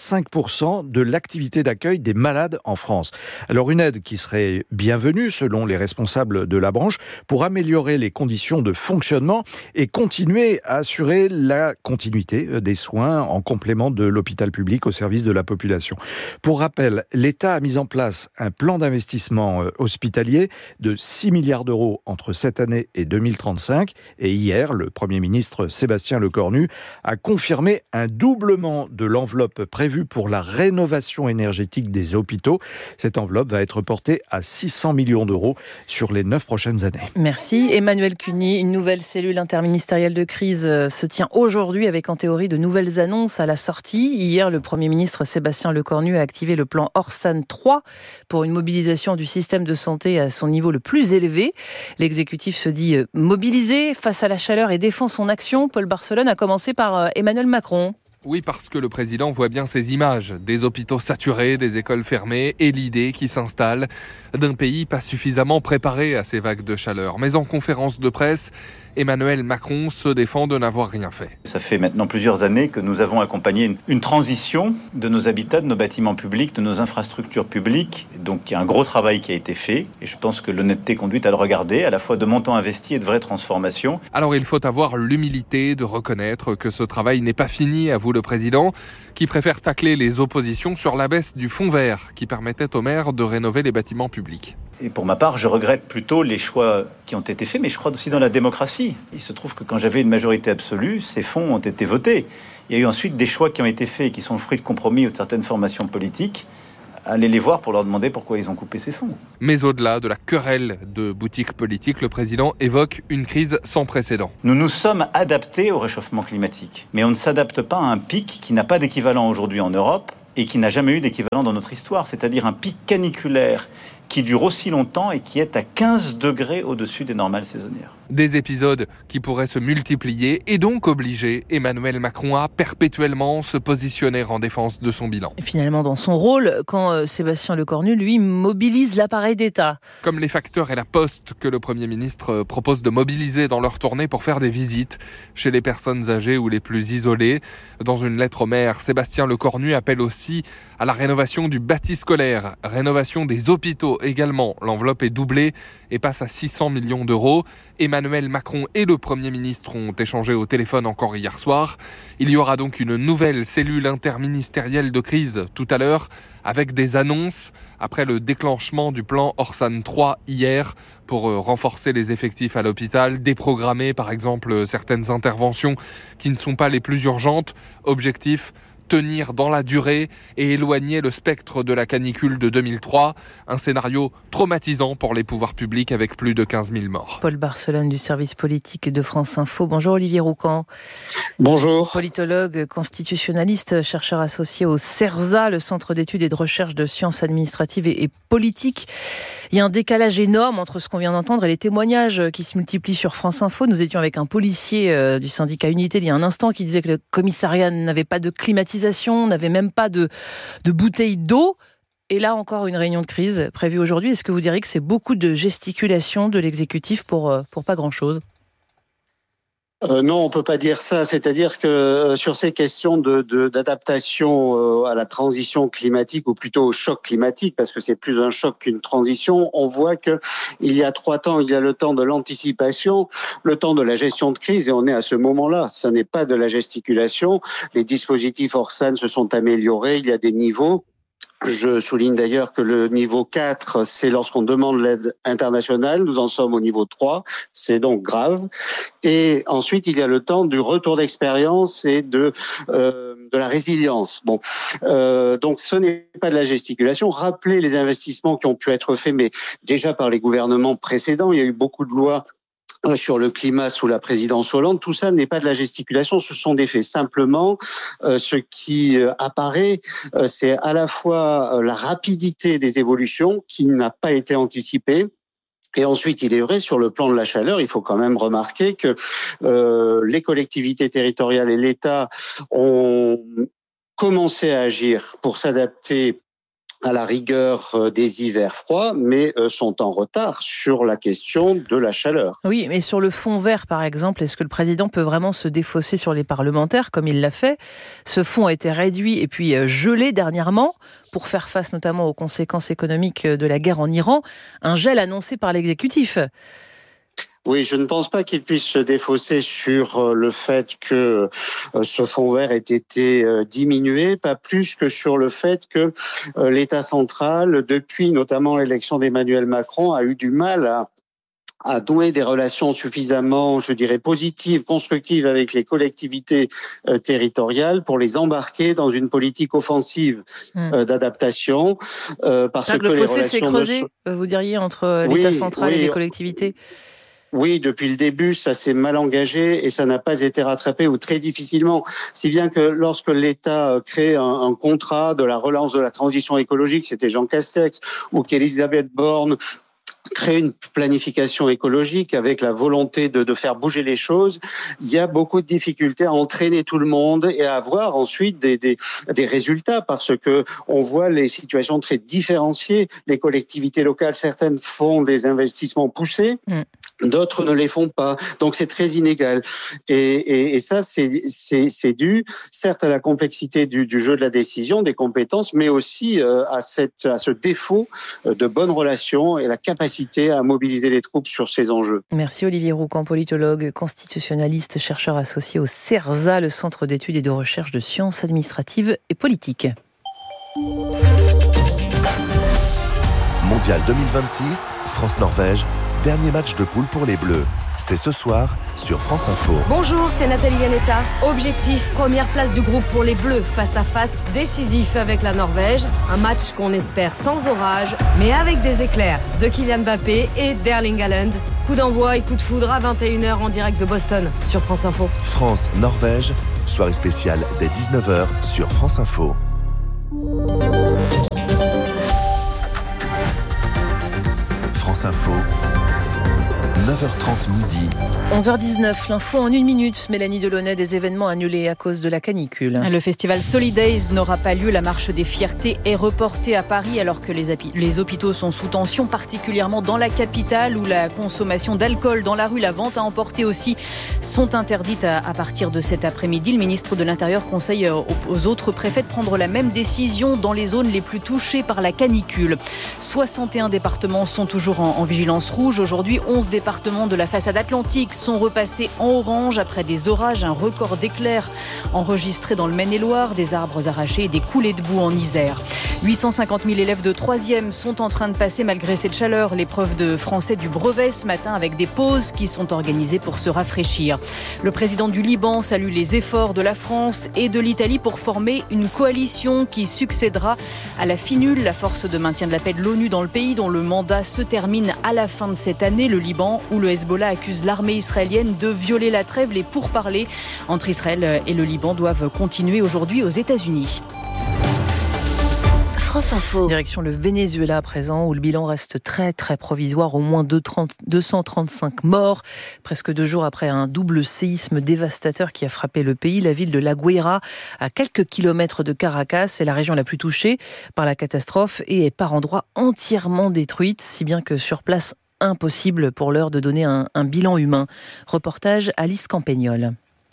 35% de l'activité d'accueil des malades en France. Alors une aide qui serait bienvenue selon les responsables de la branche pour améliorer les conditions de fonctionnement et continuer à assurer la continuité des soins en complément de l'hôpital public au service de la population. Pour rappel, l'État a mis en place un plan d'investissement hospitalier de 6 milliards d'euros entre cette année et 2035. Et hier, le Premier ministre Sébastien Lecornu a confirmé un doublement de l'enveloppe prévue pour la rénovation énergétique des hôpitaux. Cette enveloppe va être portée à 600 millions d'euros sur les 9 prochaines années. Merci. Emmanuel Cuny, une nouvelle cellule interministérielle de crise se tient aujourd'hui avec en théorie de nouvelles annonces à la sortie. Hier, le Premier ministre Sébastien Lecornu a activé le plan Orsan 3 pour une mobilisation du système de santé à son niveau le plus élevé. L'exécutif se dit mobilisé face à la chaleur et défend son action. Paul Barcelone a commencé par Emmanuel Macron. Oui, parce que le président voit bien ces images, des hôpitaux saturés, des écoles fermées et l'idée qui s'installe d'un pays pas suffisamment préparé à ces vagues de chaleur. Mais en conférence de presse, Emmanuel Macron se défend de n'avoir rien fait. Ça fait maintenant plusieurs années que nous avons accompagné une transition de nos habitats, de nos bâtiments publics, de nos infrastructures publiques. Donc il y a un gros travail qui a été fait et je pense que l'honnêteté conduit à le regarder, à la fois de montants investis et de vraies transformations. Alors il faut avoir l'humilité de reconnaître que ce travail n'est pas fini, avoue le président, qui préfère tacler les oppositions sur la baisse du fonds vert qui permettait aux maires de rénover les bâtiments publics. Et pour ma part, je regrette plutôt les choix qui ont été faits, mais je crois aussi dans la démocratie. Il se trouve que quand j'avais une majorité absolue, ces fonds ont été votés. Il y a eu ensuite des choix qui ont été faits et qui sont le fruit de compromis ou de certaines formations politiques. Allez les voir pour leur demander pourquoi ils ont coupé ces fonds. Mais au-delà de la querelle de boutiques politiques, le président évoque une crise sans précédent. Nous nous sommes adaptés au réchauffement climatique, mais on ne s'adapte pas à un pic qui n'a pas d'équivalent aujourd'hui en Europe et qui n'a jamais eu d'équivalent dans notre histoire, c'est-à-dire un pic caniculaire qui dure aussi longtemps et qui est à 15 degrés au-dessus des normales saisonnières. Des épisodes qui pourraient se multiplier et donc obliger Emmanuel Macron à perpétuellement se positionner en défense de son bilan. Et finalement, dans son rôle, quand Sébastien Lecornu, lui, mobilise l'appareil d'État. Comme les facteurs et la Poste que le Premier ministre propose de mobiliser dans leur tournée pour faire des visites chez les personnes âgées ou les plus isolées. Dans une lettre au maire, Sébastien Lecornu appelle aussi à la rénovation du bâti scolaire, rénovation des hôpitaux également. L'enveloppe est doublée et passe à 600 millions d'euros. Emmanuel Macron et le Premier ministre ont échangé au téléphone encore hier soir. Il y aura donc une nouvelle cellule interministérielle de crise tout à l'heure, avec des annonces après le déclenchement du plan Orsan 3 hier pour renforcer les effectifs à l'hôpital, déprogrammer par exemple certaines interventions qui ne sont pas les plus urgentes. Objectif: tenir dans la durée et éloigner le spectre de la canicule de 2003. Un scénario traumatisant pour les pouvoirs publics avec plus de 15 000 morts. Paul Barcelone du service politique de France Info. Bonjour Olivier Roucan. Bonjour. Politologue, constitutionnaliste, chercheur associé au CERSA, le Centre d'études et de recherche de sciences administratives et politiques. Il y a un décalage énorme entre ce qu'on vient d'entendre et les témoignages qui se multiplient sur France Info. Nous étions avec un policier du syndicat Unité il y a un instant qui disait que le commissariat n'avait pas de climatisation, n'avait même pas de bouteilles d'eau. Et là encore, une réunion de crise prévue aujourd'hui. Est-ce que vous diriez que c'est beaucoup de gesticulation de l'exécutif pour pas grand-chose ? Non, on peut pas dire ça. C'est-à-dire que sur ces questions d'adaptation à la transition climatique, ou plutôt au choc climatique, parce que c'est plus un choc qu'une transition, on voit que il y a 3 temps, il y a le temps de l'anticipation, le temps de la gestion de crise, et on est à ce moment-là. Ce n'est pas de la gesticulation. Les dispositifs Orsan se sont améliorés. Il y a des niveaux. Je souligne d'ailleurs que le niveau 4, c'est lorsqu'on demande l'aide internationale. Nous en sommes au niveau 3. C'est donc grave. Et ensuite, il y a le temps du retour d'expérience et de la résilience. Bon, donc ce n'est pas de la gesticulation. Rappelez les investissements qui ont pu être faits, mais déjà par les gouvernements précédents. Il y a eu beaucoup de lois sur le climat sous la présidence Hollande. Tout ça n'est pas de la gesticulation, ce sont des faits. Simplement, ce qui apparaît, c'est à la fois la rapidité des évolutions qui n'a pas été anticipée. Et ensuite, il est vrai, sur le plan de la chaleur, il faut quand même remarquer que les collectivités territoriales et l'État ont commencé à agir pour s'adapter à la rigueur des hivers froids, mais sont en retard sur la question de la chaleur. Oui, mais sur le fonds vert, par exemple, est-ce que le président peut vraiment se défausser sur les parlementaires, comme il l'a fait ? Ce fonds a été réduit et puis gelé dernièrement, pour faire face notamment aux conséquences économiques de la guerre en Iran, un gel annoncé par l'exécutif. Oui, je ne pense pas qu'il puisse se défausser sur le fait que ce fonds vert ait été diminué, pas plus que sur le fait que l'État central, depuis notamment l'élection d'Emmanuel Macron, a eu du mal à nouer des relations suffisamment, je dirais, positives, constructives avec les collectivités territoriales pour les embarquer dans une politique offensive d'adaptation. Parce que le fossé s'est creusé, vous diriez, entre l'État central et les collectivités ? Oui, depuis le début, ça s'est mal engagé et ça n'a pas été rattrapé ou très difficilement. Si bien que lorsque l'État crée un contrat de la relance de la transition écologique, c'était Jean Castex, ou qu'Elisabeth Borne créer une planification écologique avec la volonté de faire bouger les choses, il y a beaucoup de difficultés à entraîner tout le monde et à avoir ensuite des résultats parce que on voit les situations très différenciées. Les collectivités locales, certaines font des investissements poussés, d'autres ne les font pas. Donc c'est très inégal. Et ça, c'est dû, certes, à la complexité du jeu de la décision, des compétences, mais aussi à ce défaut de bonnes relations et la capacité à mobiliser les troupes sur ces enjeux. Merci Olivier Roucan, politologue, constitutionnaliste, chercheur associé au CERSA, le Centre d'études et de recherche de sciences administratives et politiques. Mondial 2026, France-Norvège, dernier match de poule pour les Bleus. C'est ce soir sur France Info. Bonjour, c'est Nathalie Yanetta. Objectif, première place du groupe pour les Bleus face à face décisif avec la Norvège. Un match qu'on espère sans orage, mais avec des éclairs de Kylian Mbappé et d'Erling Haaland. Coup d'envoi et coup de foudre à 21h en direct de Boston sur France Info. France-Norvège, soirée spéciale dès 19h sur France Info. France Info. 9h30 midi. 11h19, l'info en 1 minute. Mélanie Delaunay, des événements annulés à cause de la canicule. Le festival Solidays n'aura pas lieu. La marche des fiertés est reportée à Paris alors que les hôpitaux sont sous tension, particulièrement dans la capitale où la consommation d'alcool dans la rue, la vente à emporter aussi, sont interdites à partir de cet après-midi. Le ministre de l'Intérieur conseille aux autres préfets de prendre la même décision dans les zones les plus touchées par la canicule. 61 départements sont toujours en vigilance rouge. Aujourd'hui, 11 départements de la façade atlantique sont repassés en orange après des orages, un record d'éclairs enregistré dans le Maine-et-Loire, des arbres arrachés et des coulées de boue en Isère. 850 000 élèves de 3e sont en train de passer malgré cette chaleur l'épreuve de français du brevet ce matin avec des pauses qui sont organisées pour se rafraîchir. Le président du Liban salue les efforts de la France et de l'Italie pour former une coalition qui succédera à la FINUL, la force de maintien de la paix de l'ONU dans le pays dont le mandat se termine à la fin de cette année. Le Liban où le Hezbollah accuse l'armée israélienne de violer la trêve. Les pourparlers entre Israël et le Liban doivent continuer aujourd'hui aux États-Unis. France Info. Direction le Venezuela à présent, où le bilan reste très très provisoire. Au moins 235 morts, presque 2 jours après un double séisme dévastateur qui a frappé le pays. La ville de La Guaira, à quelques kilomètres de Caracas, est la région la plus touchée par la catastrophe et est par endroits entièrement détruite, si bien que sur place, impossible pour l'heure de donner un bilan humain. Reportage Alice Campagnol.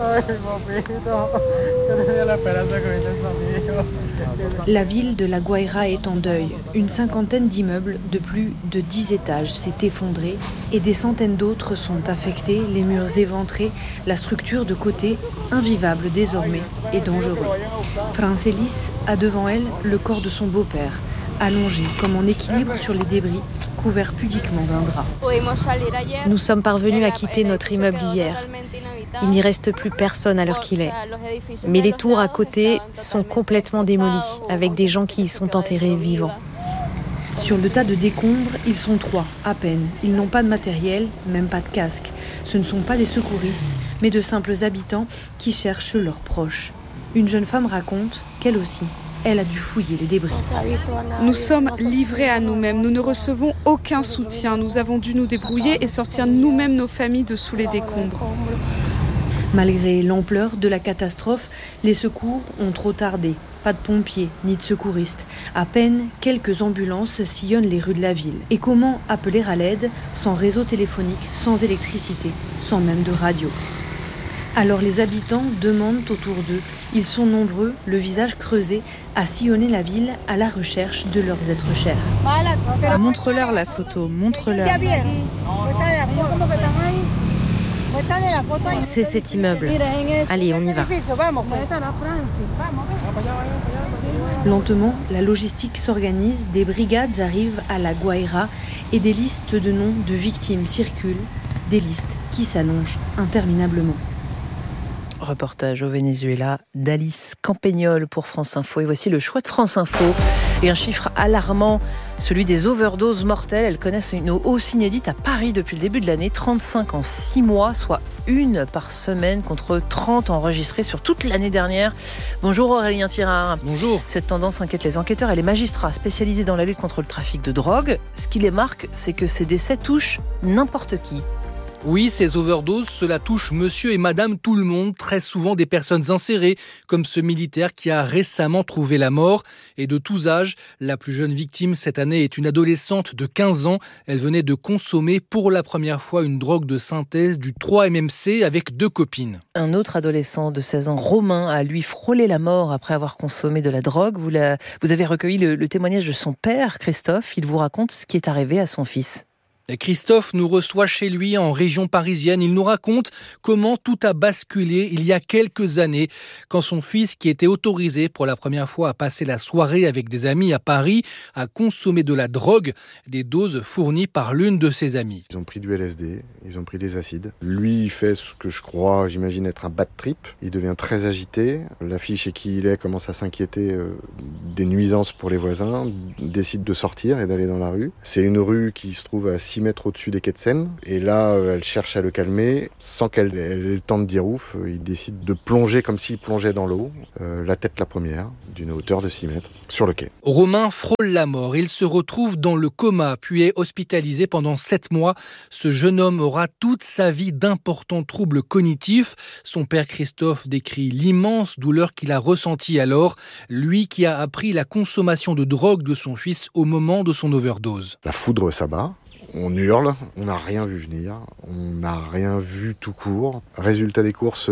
La ville de La Guaira est en deuil. Une cinquantaine d'immeubles de plus de 10 étages s'est effondré et des centaines d'autres sont affectés, les murs éventrés, la structure de côté, invivable désormais et dangereux. Francelis a devant elle le corps de son beau-père, allongé comme en équilibre sur les débris, couvert pudiquement d'un drap. Nous sommes parvenus à quitter notre immeuble hier. Il n'y reste plus personne à l'heure qu'il est. Mais les tours à côté sont complètement démolies, avec des gens qui y sont enterrés vivants. Sur le tas de décombres, ils sont 3, à peine. Ils n'ont pas de matériel, même pas de casque. Ce ne sont pas des secouristes, mais de simples habitants qui cherchent leurs proches. Une jeune femme raconte qu'elle aussi, elle a dû fouiller les débris. Nous sommes livrés à nous-mêmes. Nous ne recevons aucun soutien. Nous avons dû nous débrouiller et sortir nous-mêmes nos familles de sous les décombres. Malgré l'ampleur de la catastrophe, les secours ont trop tardé. Pas de pompiers ni de secouristes. À peine quelques ambulances sillonnent les rues de la ville. Et comment appeler à l'aide sans réseau téléphonique, sans électricité, sans même de radio ? Alors les habitants demandent autour d'eux. Ils sont nombreux, le visage creusé, à sillonner la ville à la recherche de leurs êtres chers. Montre-leur la photo, montre-leur. C'est cet immeuble. Allez, on y va. Lentement, la logistique s'organise, des brigades arrivent à La Guaira et des listes de noms de victimes circulent, des listes qui s'allongent interminablement. Reportage au Venezuela d'Alice Campagnol pour France Info. Et voici le choix de France Info. Et un chiffre alarmant, celui des overdoses mortelles. Elles connaissent une hausse inédite à Paris depuis le début de l'année. 35 en 6 mois, soit 1 par semaine contre 30 enregistrées sur toute l'année dernière. Bonjour Aurélien Tirard. Bonjour. Cette tendance inquiète les enquêteurs et les magistrats spécialisés dans la lutte contre le trafic de drogue. Ce qui les marque, c'est que ces décès touchent n'importe qui. Oui, ces overdoses, cela touche monsieur et madame tout le monde, très souvent des personnes insérées, comme ce militaire qui a récemment trouvé la mort, et de tous âges. La plus jeune victime cette année est une adolescente de 15 ans. Elle venait de consommer pour la première fois une drogue de synthèse, du 3-MMC, avec 2 copines. Un autre adolescent de 16 ans, Romain, a lui frôlé la mort après avoir consommé de la drogue. Vous avez recueilli le témoignage de son père, Christophe. Il vous raconte ce qui est arrivé à son fils. Et Christophe nous reçoit chez lui en région parisienne. Il nous raconte comment tout a basculé il y a quelques années, quand son fils, qui était autorisé pour la première fois à passer la soirée avec des amis à Paris, a consommé de la drogue, des doses fournies par l'une de ses amies. Ils ont pris du LSD, ils ont pris des acides. Lui, il fait ce que j'imagine être un bad trip. Il devient très agité. La fille chez qui il est commence à s'inquiéter des nuisances pour les voisins, décide de sortir et d'aller dans la rue. C'est une rue qui se trouve à 6 mètres au-dessus des quais de Seine. Et là, elle cherche à le calmer. Sans qu'elle ait le temps de dire ouf, il décide de plonger comme s'il plongeait dans l'eau, la tête la première, d'une hauteur de 6 mètres, sur le quai. Romain frôle la mort. Il se retrouve dans le coma, puis est hospitalisé pendant 7 mois. Ce jeune homme aura toute sa vie d'importants troubles cognitifs. Son père Christophe décrit l'immense douleur qu'il a ressentie alors, lui qui a appris la consommation de drogue de son fils au moment de son overdose. La foudre s'abat. On hurle, on n'a rien vu venir, on n'a rien vu tout court. Résultat des courses,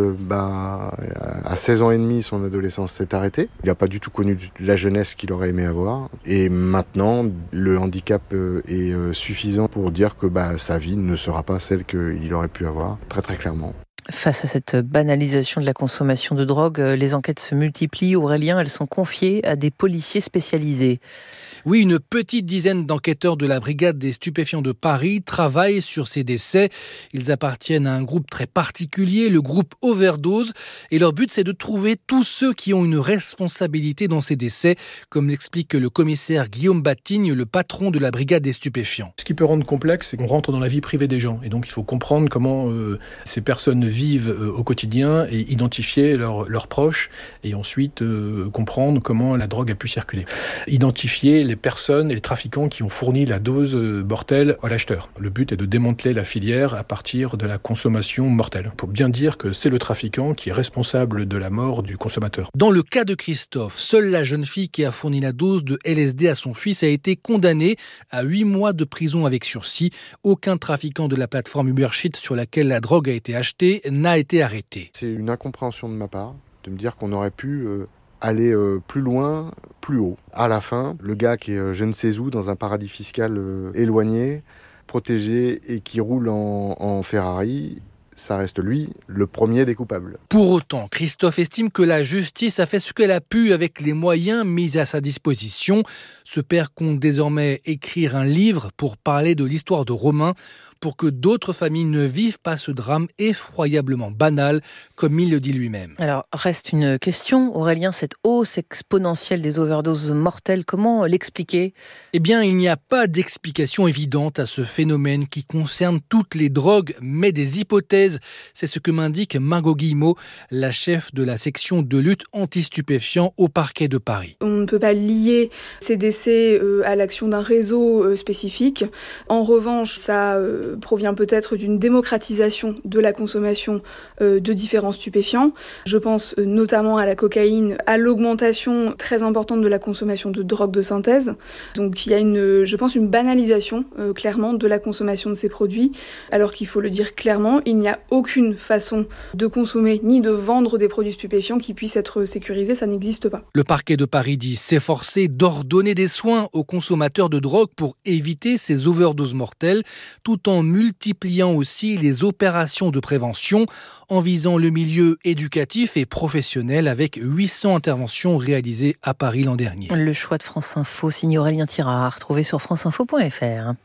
à 16 ans et demi, son adolescence s'est arrêtée. Il n'a pas du tout connu la jeunesse qu'il aurait aimé avoir. Et maintenant, le handicap est suffisant pour dire que sa vie ne sera pas celle qu'il aurait pu avoir, très très clairement. Face à cette banalisation de la consommation de drogue, les enquêtes se multiplient. Aurélien, elles sont confiées à des policiers spécialisés. Oui, une petite dizaine d'enquêteurs de la brigade des stupéfiants de Paris travaillent sur ces décès. Ils appartiennent à un groupe très particulier, le groupe Overdose. Et leur but, c'est de trouver tous ceux qui ont une responsabilité dans ces décès, comme l'explique le commissaire Guillaume Batigne, le patron de la brigade des stupéfiants. Ce qui peut rendre complexe, c'est qu'on rentre dans la vie privée des gens. Et donc, il faut comprendre comment ces personnes vivent au quotidien et identifier leurs proches et ensuite comprendre comment la drogue a pu circuler. Identifier les personnes et les trafiquants qui ont fourni la dose mortelle à l'acheteur. Le but est de démanteler la filière à partir de la consommation mortelle. Pour bien dire que c'est le trafiquant qui est responsable de la mort du consommateur. Dans le cas de Christophe, seule la jeune fille qui a fourni la dose de LSD à son fils a été condamnée à 8 mois de prison avec sursis. Aucun trafiquant de la plateforme Ubershit sur laquelle la drogue a été achetée n'a été arrêté. C'est une incompréhension de ma part de me dire qu'on aurait pu aller plus loin, plus haut. À la fin, le gars qui est je ne sais où, dans un paradis fiscal éloigné, protégé et qui roule en Ferrari, ça reste lui, le premier des coupables. Pour autant, Christophe estime que la justice a fait ce qu'elle a pu avec les moyens mis à sa disposition. Ce père compte désormais écrire un livre pour parler de l'histoire de Romain, pour que d'autres familles ne vivent pas ce drame effroyablement banal, comme il le dit lui-même. Alors, reste une question, Aurélien, cette hausse exponentielle des overdoses mortelles, comment l'expliquer ? Eh bien, il n'y a pas d'explication évidente à ce phénomène qui concerne toutes les drogues, mais des hypothèses. C'est ce que m'indique Margot Guillemot, la chef de la section de lutte anti-stupéfiants au parquet de Paris. On ne peut pas lier ces décès à l'action d'un réseau spécifique. En revanche, ça provient peut-être d'une démocratisation de la consommation de différents stupéfiants. Je pense notamment à la cocaïne, à l'augmentation très importante de la consommation de drogues de synthèse. Donc il y a je pense une banalisation clairement de la consommation de ces produits, alors qu'il faut le dire clairement, il n'y a aucune façon de consommer ni de vendre des produits stupéfiants qui puissent être sécurisés, ça n'existe pas. Le parquet de Paris dit s'efforcer d'ordonner des soins aux consommateurs de drogue pour éviter ces overdoses mortelles, tout en multipliant aussi les opérations de prévention en visant le milieu éducatif et professionnel avec 800 interventions réalisées à Paris l'an dernier. Le choix de France Info, signé Aurélien Tirard, retrouvé sur franceinfo.fr.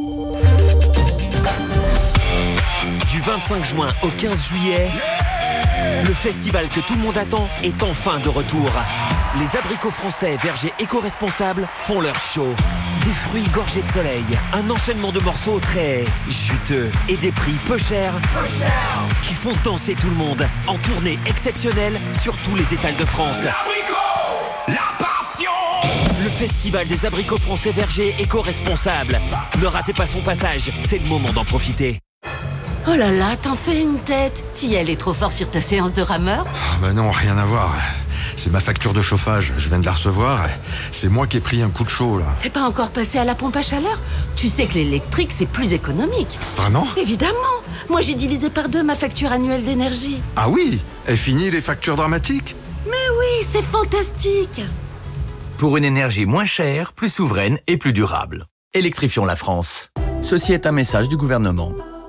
Du 25 juin au 15 juillet, Le festival que tout le monde attend est enfin de retour. Les abricots français vergers éco-responsables font leur show. Des fruits gorgés de soleil, un enchaînement de morceaux très juteux et des prix peu chers qui font danser tout le monde en tournée exceptionnelle sur tous les étals de France. L'abricot, la passion. Le festival des abricots français vergers éco-responsables. Ne ratez pas son passage, c'est le moment d'en profiter. Oh là là, t'en fais une tête. T'y allais trop fort sur ta séance de rameur ? Bah non, rien à voir. C'est ma facture de chauffage, je viens de la recevoir. C'est moi qui ai pris un coup de chaud, là. T'es pas encore passé à la pompe à chaleur ? Tu sais que l'électrique, c'est plus économique. Vraiment ? Évidemment. Moi, j'ai divisé par 2 ma facture annuelle d'énergie. Ah oui ? Et fini les factures dramatiques ? Mais oui, c'est fantastique. Pour une énergie moins chère, plus souveraine et plus durable. Électrifions la France. Ceci est un message du gouvernement.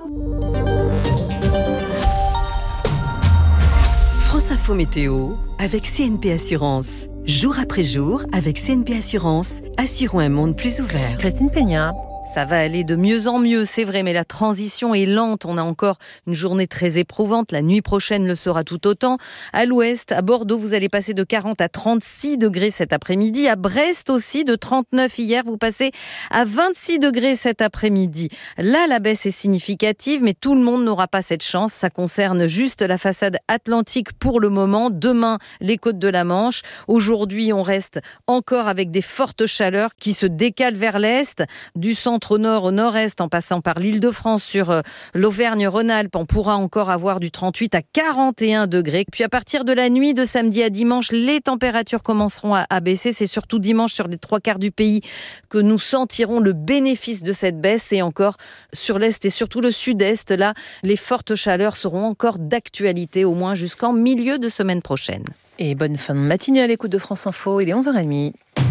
France Info Météo avec CNP Assurance. Jour après jour, avec CNP Assurance, assurons un monde plus ouvert. Christine Peña. Ça va aller de mieux en mieux, c'est vrai, mais la transition est lente. On a encore une journée très éprouvante. La nuit prochaine le sera tout autant. À l'ouest, à Bordeaux, vous allez passer de 40 à 36 degrés cet après-midi. À Brest aussi, de 39 hier, vous passez à 26 degrés cet après-midi. Là, la baisse est significative, mais tout le monde n'aura pas cette chance. Ça concerne juste la façade atlantique pour le moment. Demain, les côtes de la Manche. Aujourd'hui, on reste encore avec des fortes chaleurs qui se décalent vers l'est, du centre au nord, au nord-est, en passant par l'Île-de-France sur l'Auvergne-Rhône-Alpes. On pourra encore avoir du 38 à 41 degrés. Puis à partir de la nuit de samedi à dimanche, les températures commenceront à baisser. C'est surtout dimanche sur les 3/4 du pays que nous sentirons le bénéfice de cette baisse. Et encore sur l'est et surtout le sud-est, là, les fortes chaleurs seront encore d'actualité, au moins jusqu'en milieu de semaine prochaine. Et bonne fin de matinée à l'écoute de France Info. Il est 11h30.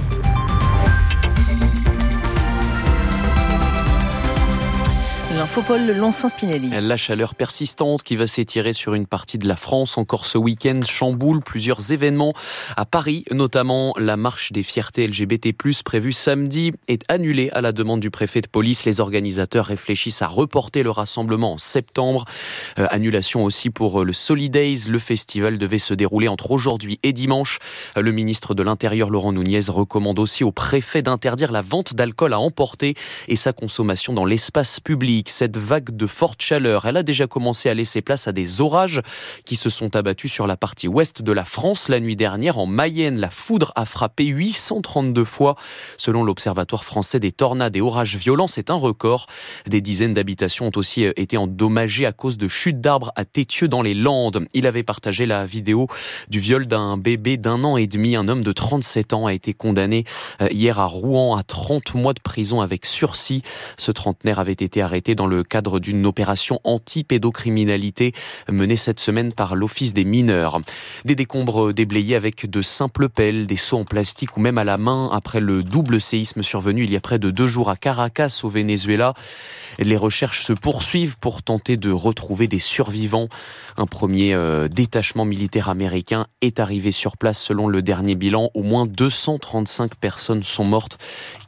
L'infopole Lons-Saint-Spinelli. La chaleur persistante qui va s'étirer sur une partie de la France encore ce week-end chamboule plusieurs événements. À Paris, notamment, la marche des fiertés LGBT+, prévue samedi, est annulée à la demande du préfet de police. Les organisateurs réfléchissent à reporter le rassemblement en septembre. Annulation aussi pour le Solidays. Le festival devait se dérouler entre aujourd'hui et dimanche. Le ministre de l'Intérieur, Laurent Nunez, recommande aussi au préfet d'interdire la vente d'alcool à emporter et sa consommation dans l'espace public. Cette vague de forte chaleur, elle a déjà commencé à laisser place à des orages qui se sont abattus sur la partie ouest de la France la nuit dernière. En Mayenne, la foudre a frappé 832 fois. Selon l'Observatoire français des tornades et orages violents, c'est un record. Des dizaines d'habitations ont aussi été endommagées à cause de chutes d'arbres à Tétieux dans les Landes. Il avait partagé la vidéo du viol d'un bébé d'1 an et demi. Un homme de 37 ans a été condamné hier à Rouen à 30 mois de prison avec sursis. Ce trentenaire avait été arrêté dans le cadre d'une opération anti-pédocriminalité menée cette semaine par l'Office des mineurs. Des décombres déblayés avec de simples pelles, des seaux en plastique ou même à la main après le double séisme survenu il y a près de 2 jours à Caracas au Venezuela. Les recherches se poursuivent pour tenter de retrouver des survivants. Un premier détachement militaire américain est arrivé sur place. Selon le dernier bilan, au moins 235 personnes sont mortes.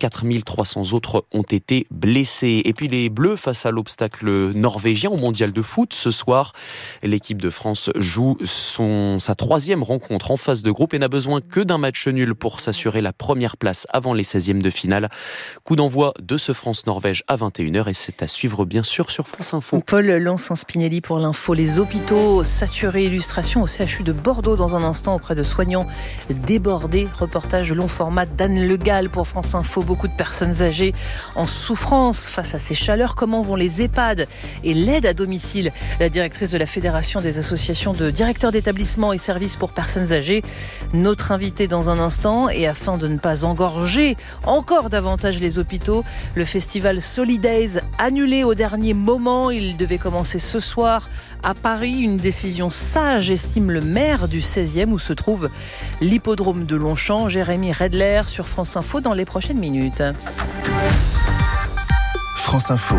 4300 autres ont été blessées. Et puis les Bleus face à l'obstacle norvégien au mondial de foot. Ce soir, l'équipe de France joue sa 3e rencontre en phase de groupe et n'a besoin que d'un match nul pour s'assurer la première place avant les 16e de finale. Coup d'envoi de ce France-Norvège à 21h et c'est à suivre bien sûr sur France Info. Paul Lons-Saint-Spinelli pour l'info. Les hôpitaux saturés, illustration au CHU de Bordeaux dans un instant auprès de soignants débordés. Reportage long format d'Anne Le Gall pour France Info. Beaucoup de personnes âgées en souffrance face à ces chaleurs. Comment vont les EHPAD et l'aide à domicile? La directrice de la Fédération des associations de directeurs d'établissements et services pour personnes âgées. Notre invité dans un instant. Et afin de ne pas engorger encore davantage les hôpitaux, le festival Solidays annulé au dernier moment. Il devait commencer ce soir à Paris. Une décision sage, estime le maire du 16e où se trouve l'hippodrome de Longchamp. Jérémy Redler sur France Info dans les prochaines minutes. France Info,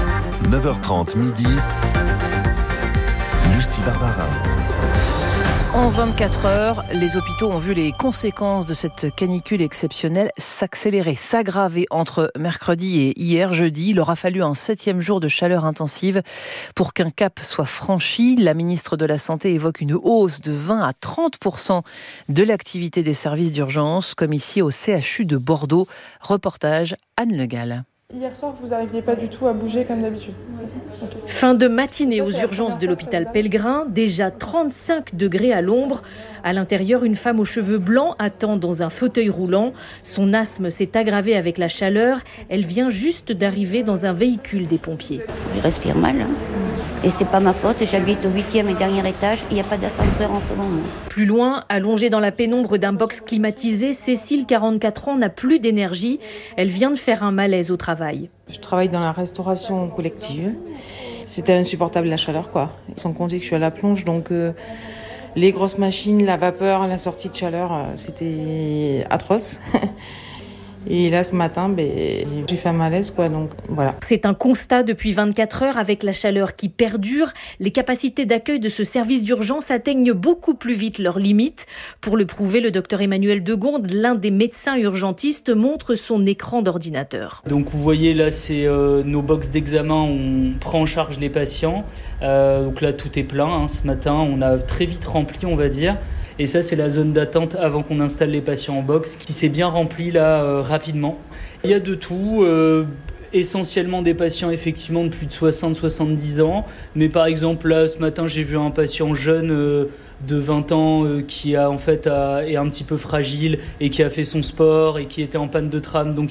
9h30 midi, Lucie Barbarin. En 24 heures, les hôpitaux ont vu les conséquences de cette canicule exceptionnelle s'accélérer, s'aggraver entre mercredi et hier jeudi. Il aura fallu un 7e jour de chaleur intensive pour qu'un cap soit franchi. La ministre de la Santé évoque une hausse de 20 à 30% de l'activité des services d'urgence, comme ici au CHU de Bordeaux. Reportage Anne Le Gall. Hier soir, vous n'arriviez pas du tout à bouger comme d'habitude, c'est ça ? Okay. Fin de matinée aux urgences de l'hôpital Pellegrin, déjà 35 degrés à l'ombre. À l'intérieur, une femme aux cheveux blancs attend dans un fauteuil roulant. Son asthme s'est aggravé avec la chaleur. Elle vient juste d'arriver dans un véhicule des pompiers. Je respire mal, hein. Et c'est pas ma faute, j'habite au 8e et dernier étage, il n'y a pas d'ascenseur en ce moment. Plus loin, allongée dans la pénombre d'un box climatisé, Cécile, 44 ans, n'a plus d'énergie. Elle vient de faire un malaise au travail. Je travaille dans la restauration collective. C'était insupportable la chaleur, quoi. Sans compter que je suis à la plonge, donc les grosses machines, la vapeur, la sortie de chaleur, c'était atroce. Et là, ce matin, j'ai fait un malaise, quoi, donc voilà. C'est un constat depuis 24 heures avec la chaleur qui perdure. Les capacités d'accueil de ce service d'urgence atteignent beaucoup plus vite leurs limites. Pour le prouver, le docteur Emmanuel Degonde, l'un des médecins urgentistes, montre son écran d'ordinateur. Donc vous voyez là, c'est nos box d'examen, on prend en charge les patients. Donc là, tout est plein, hein. Ce matin, on a très vite rempli, on va dire. Et ça, c'est la zone d'attente avant qu'on installe les patients en box qui s'est bien remplie là rapidement. Il y a de tout, essentiellement des patients effectivement de plus de 60-70 ans. Mais par exemple, là, ce matin, j'ai vu un patient jeune de 20 ans qui a en fait est un petit peu fragile et qui a fait son sport et qui était en panne de tram. Donc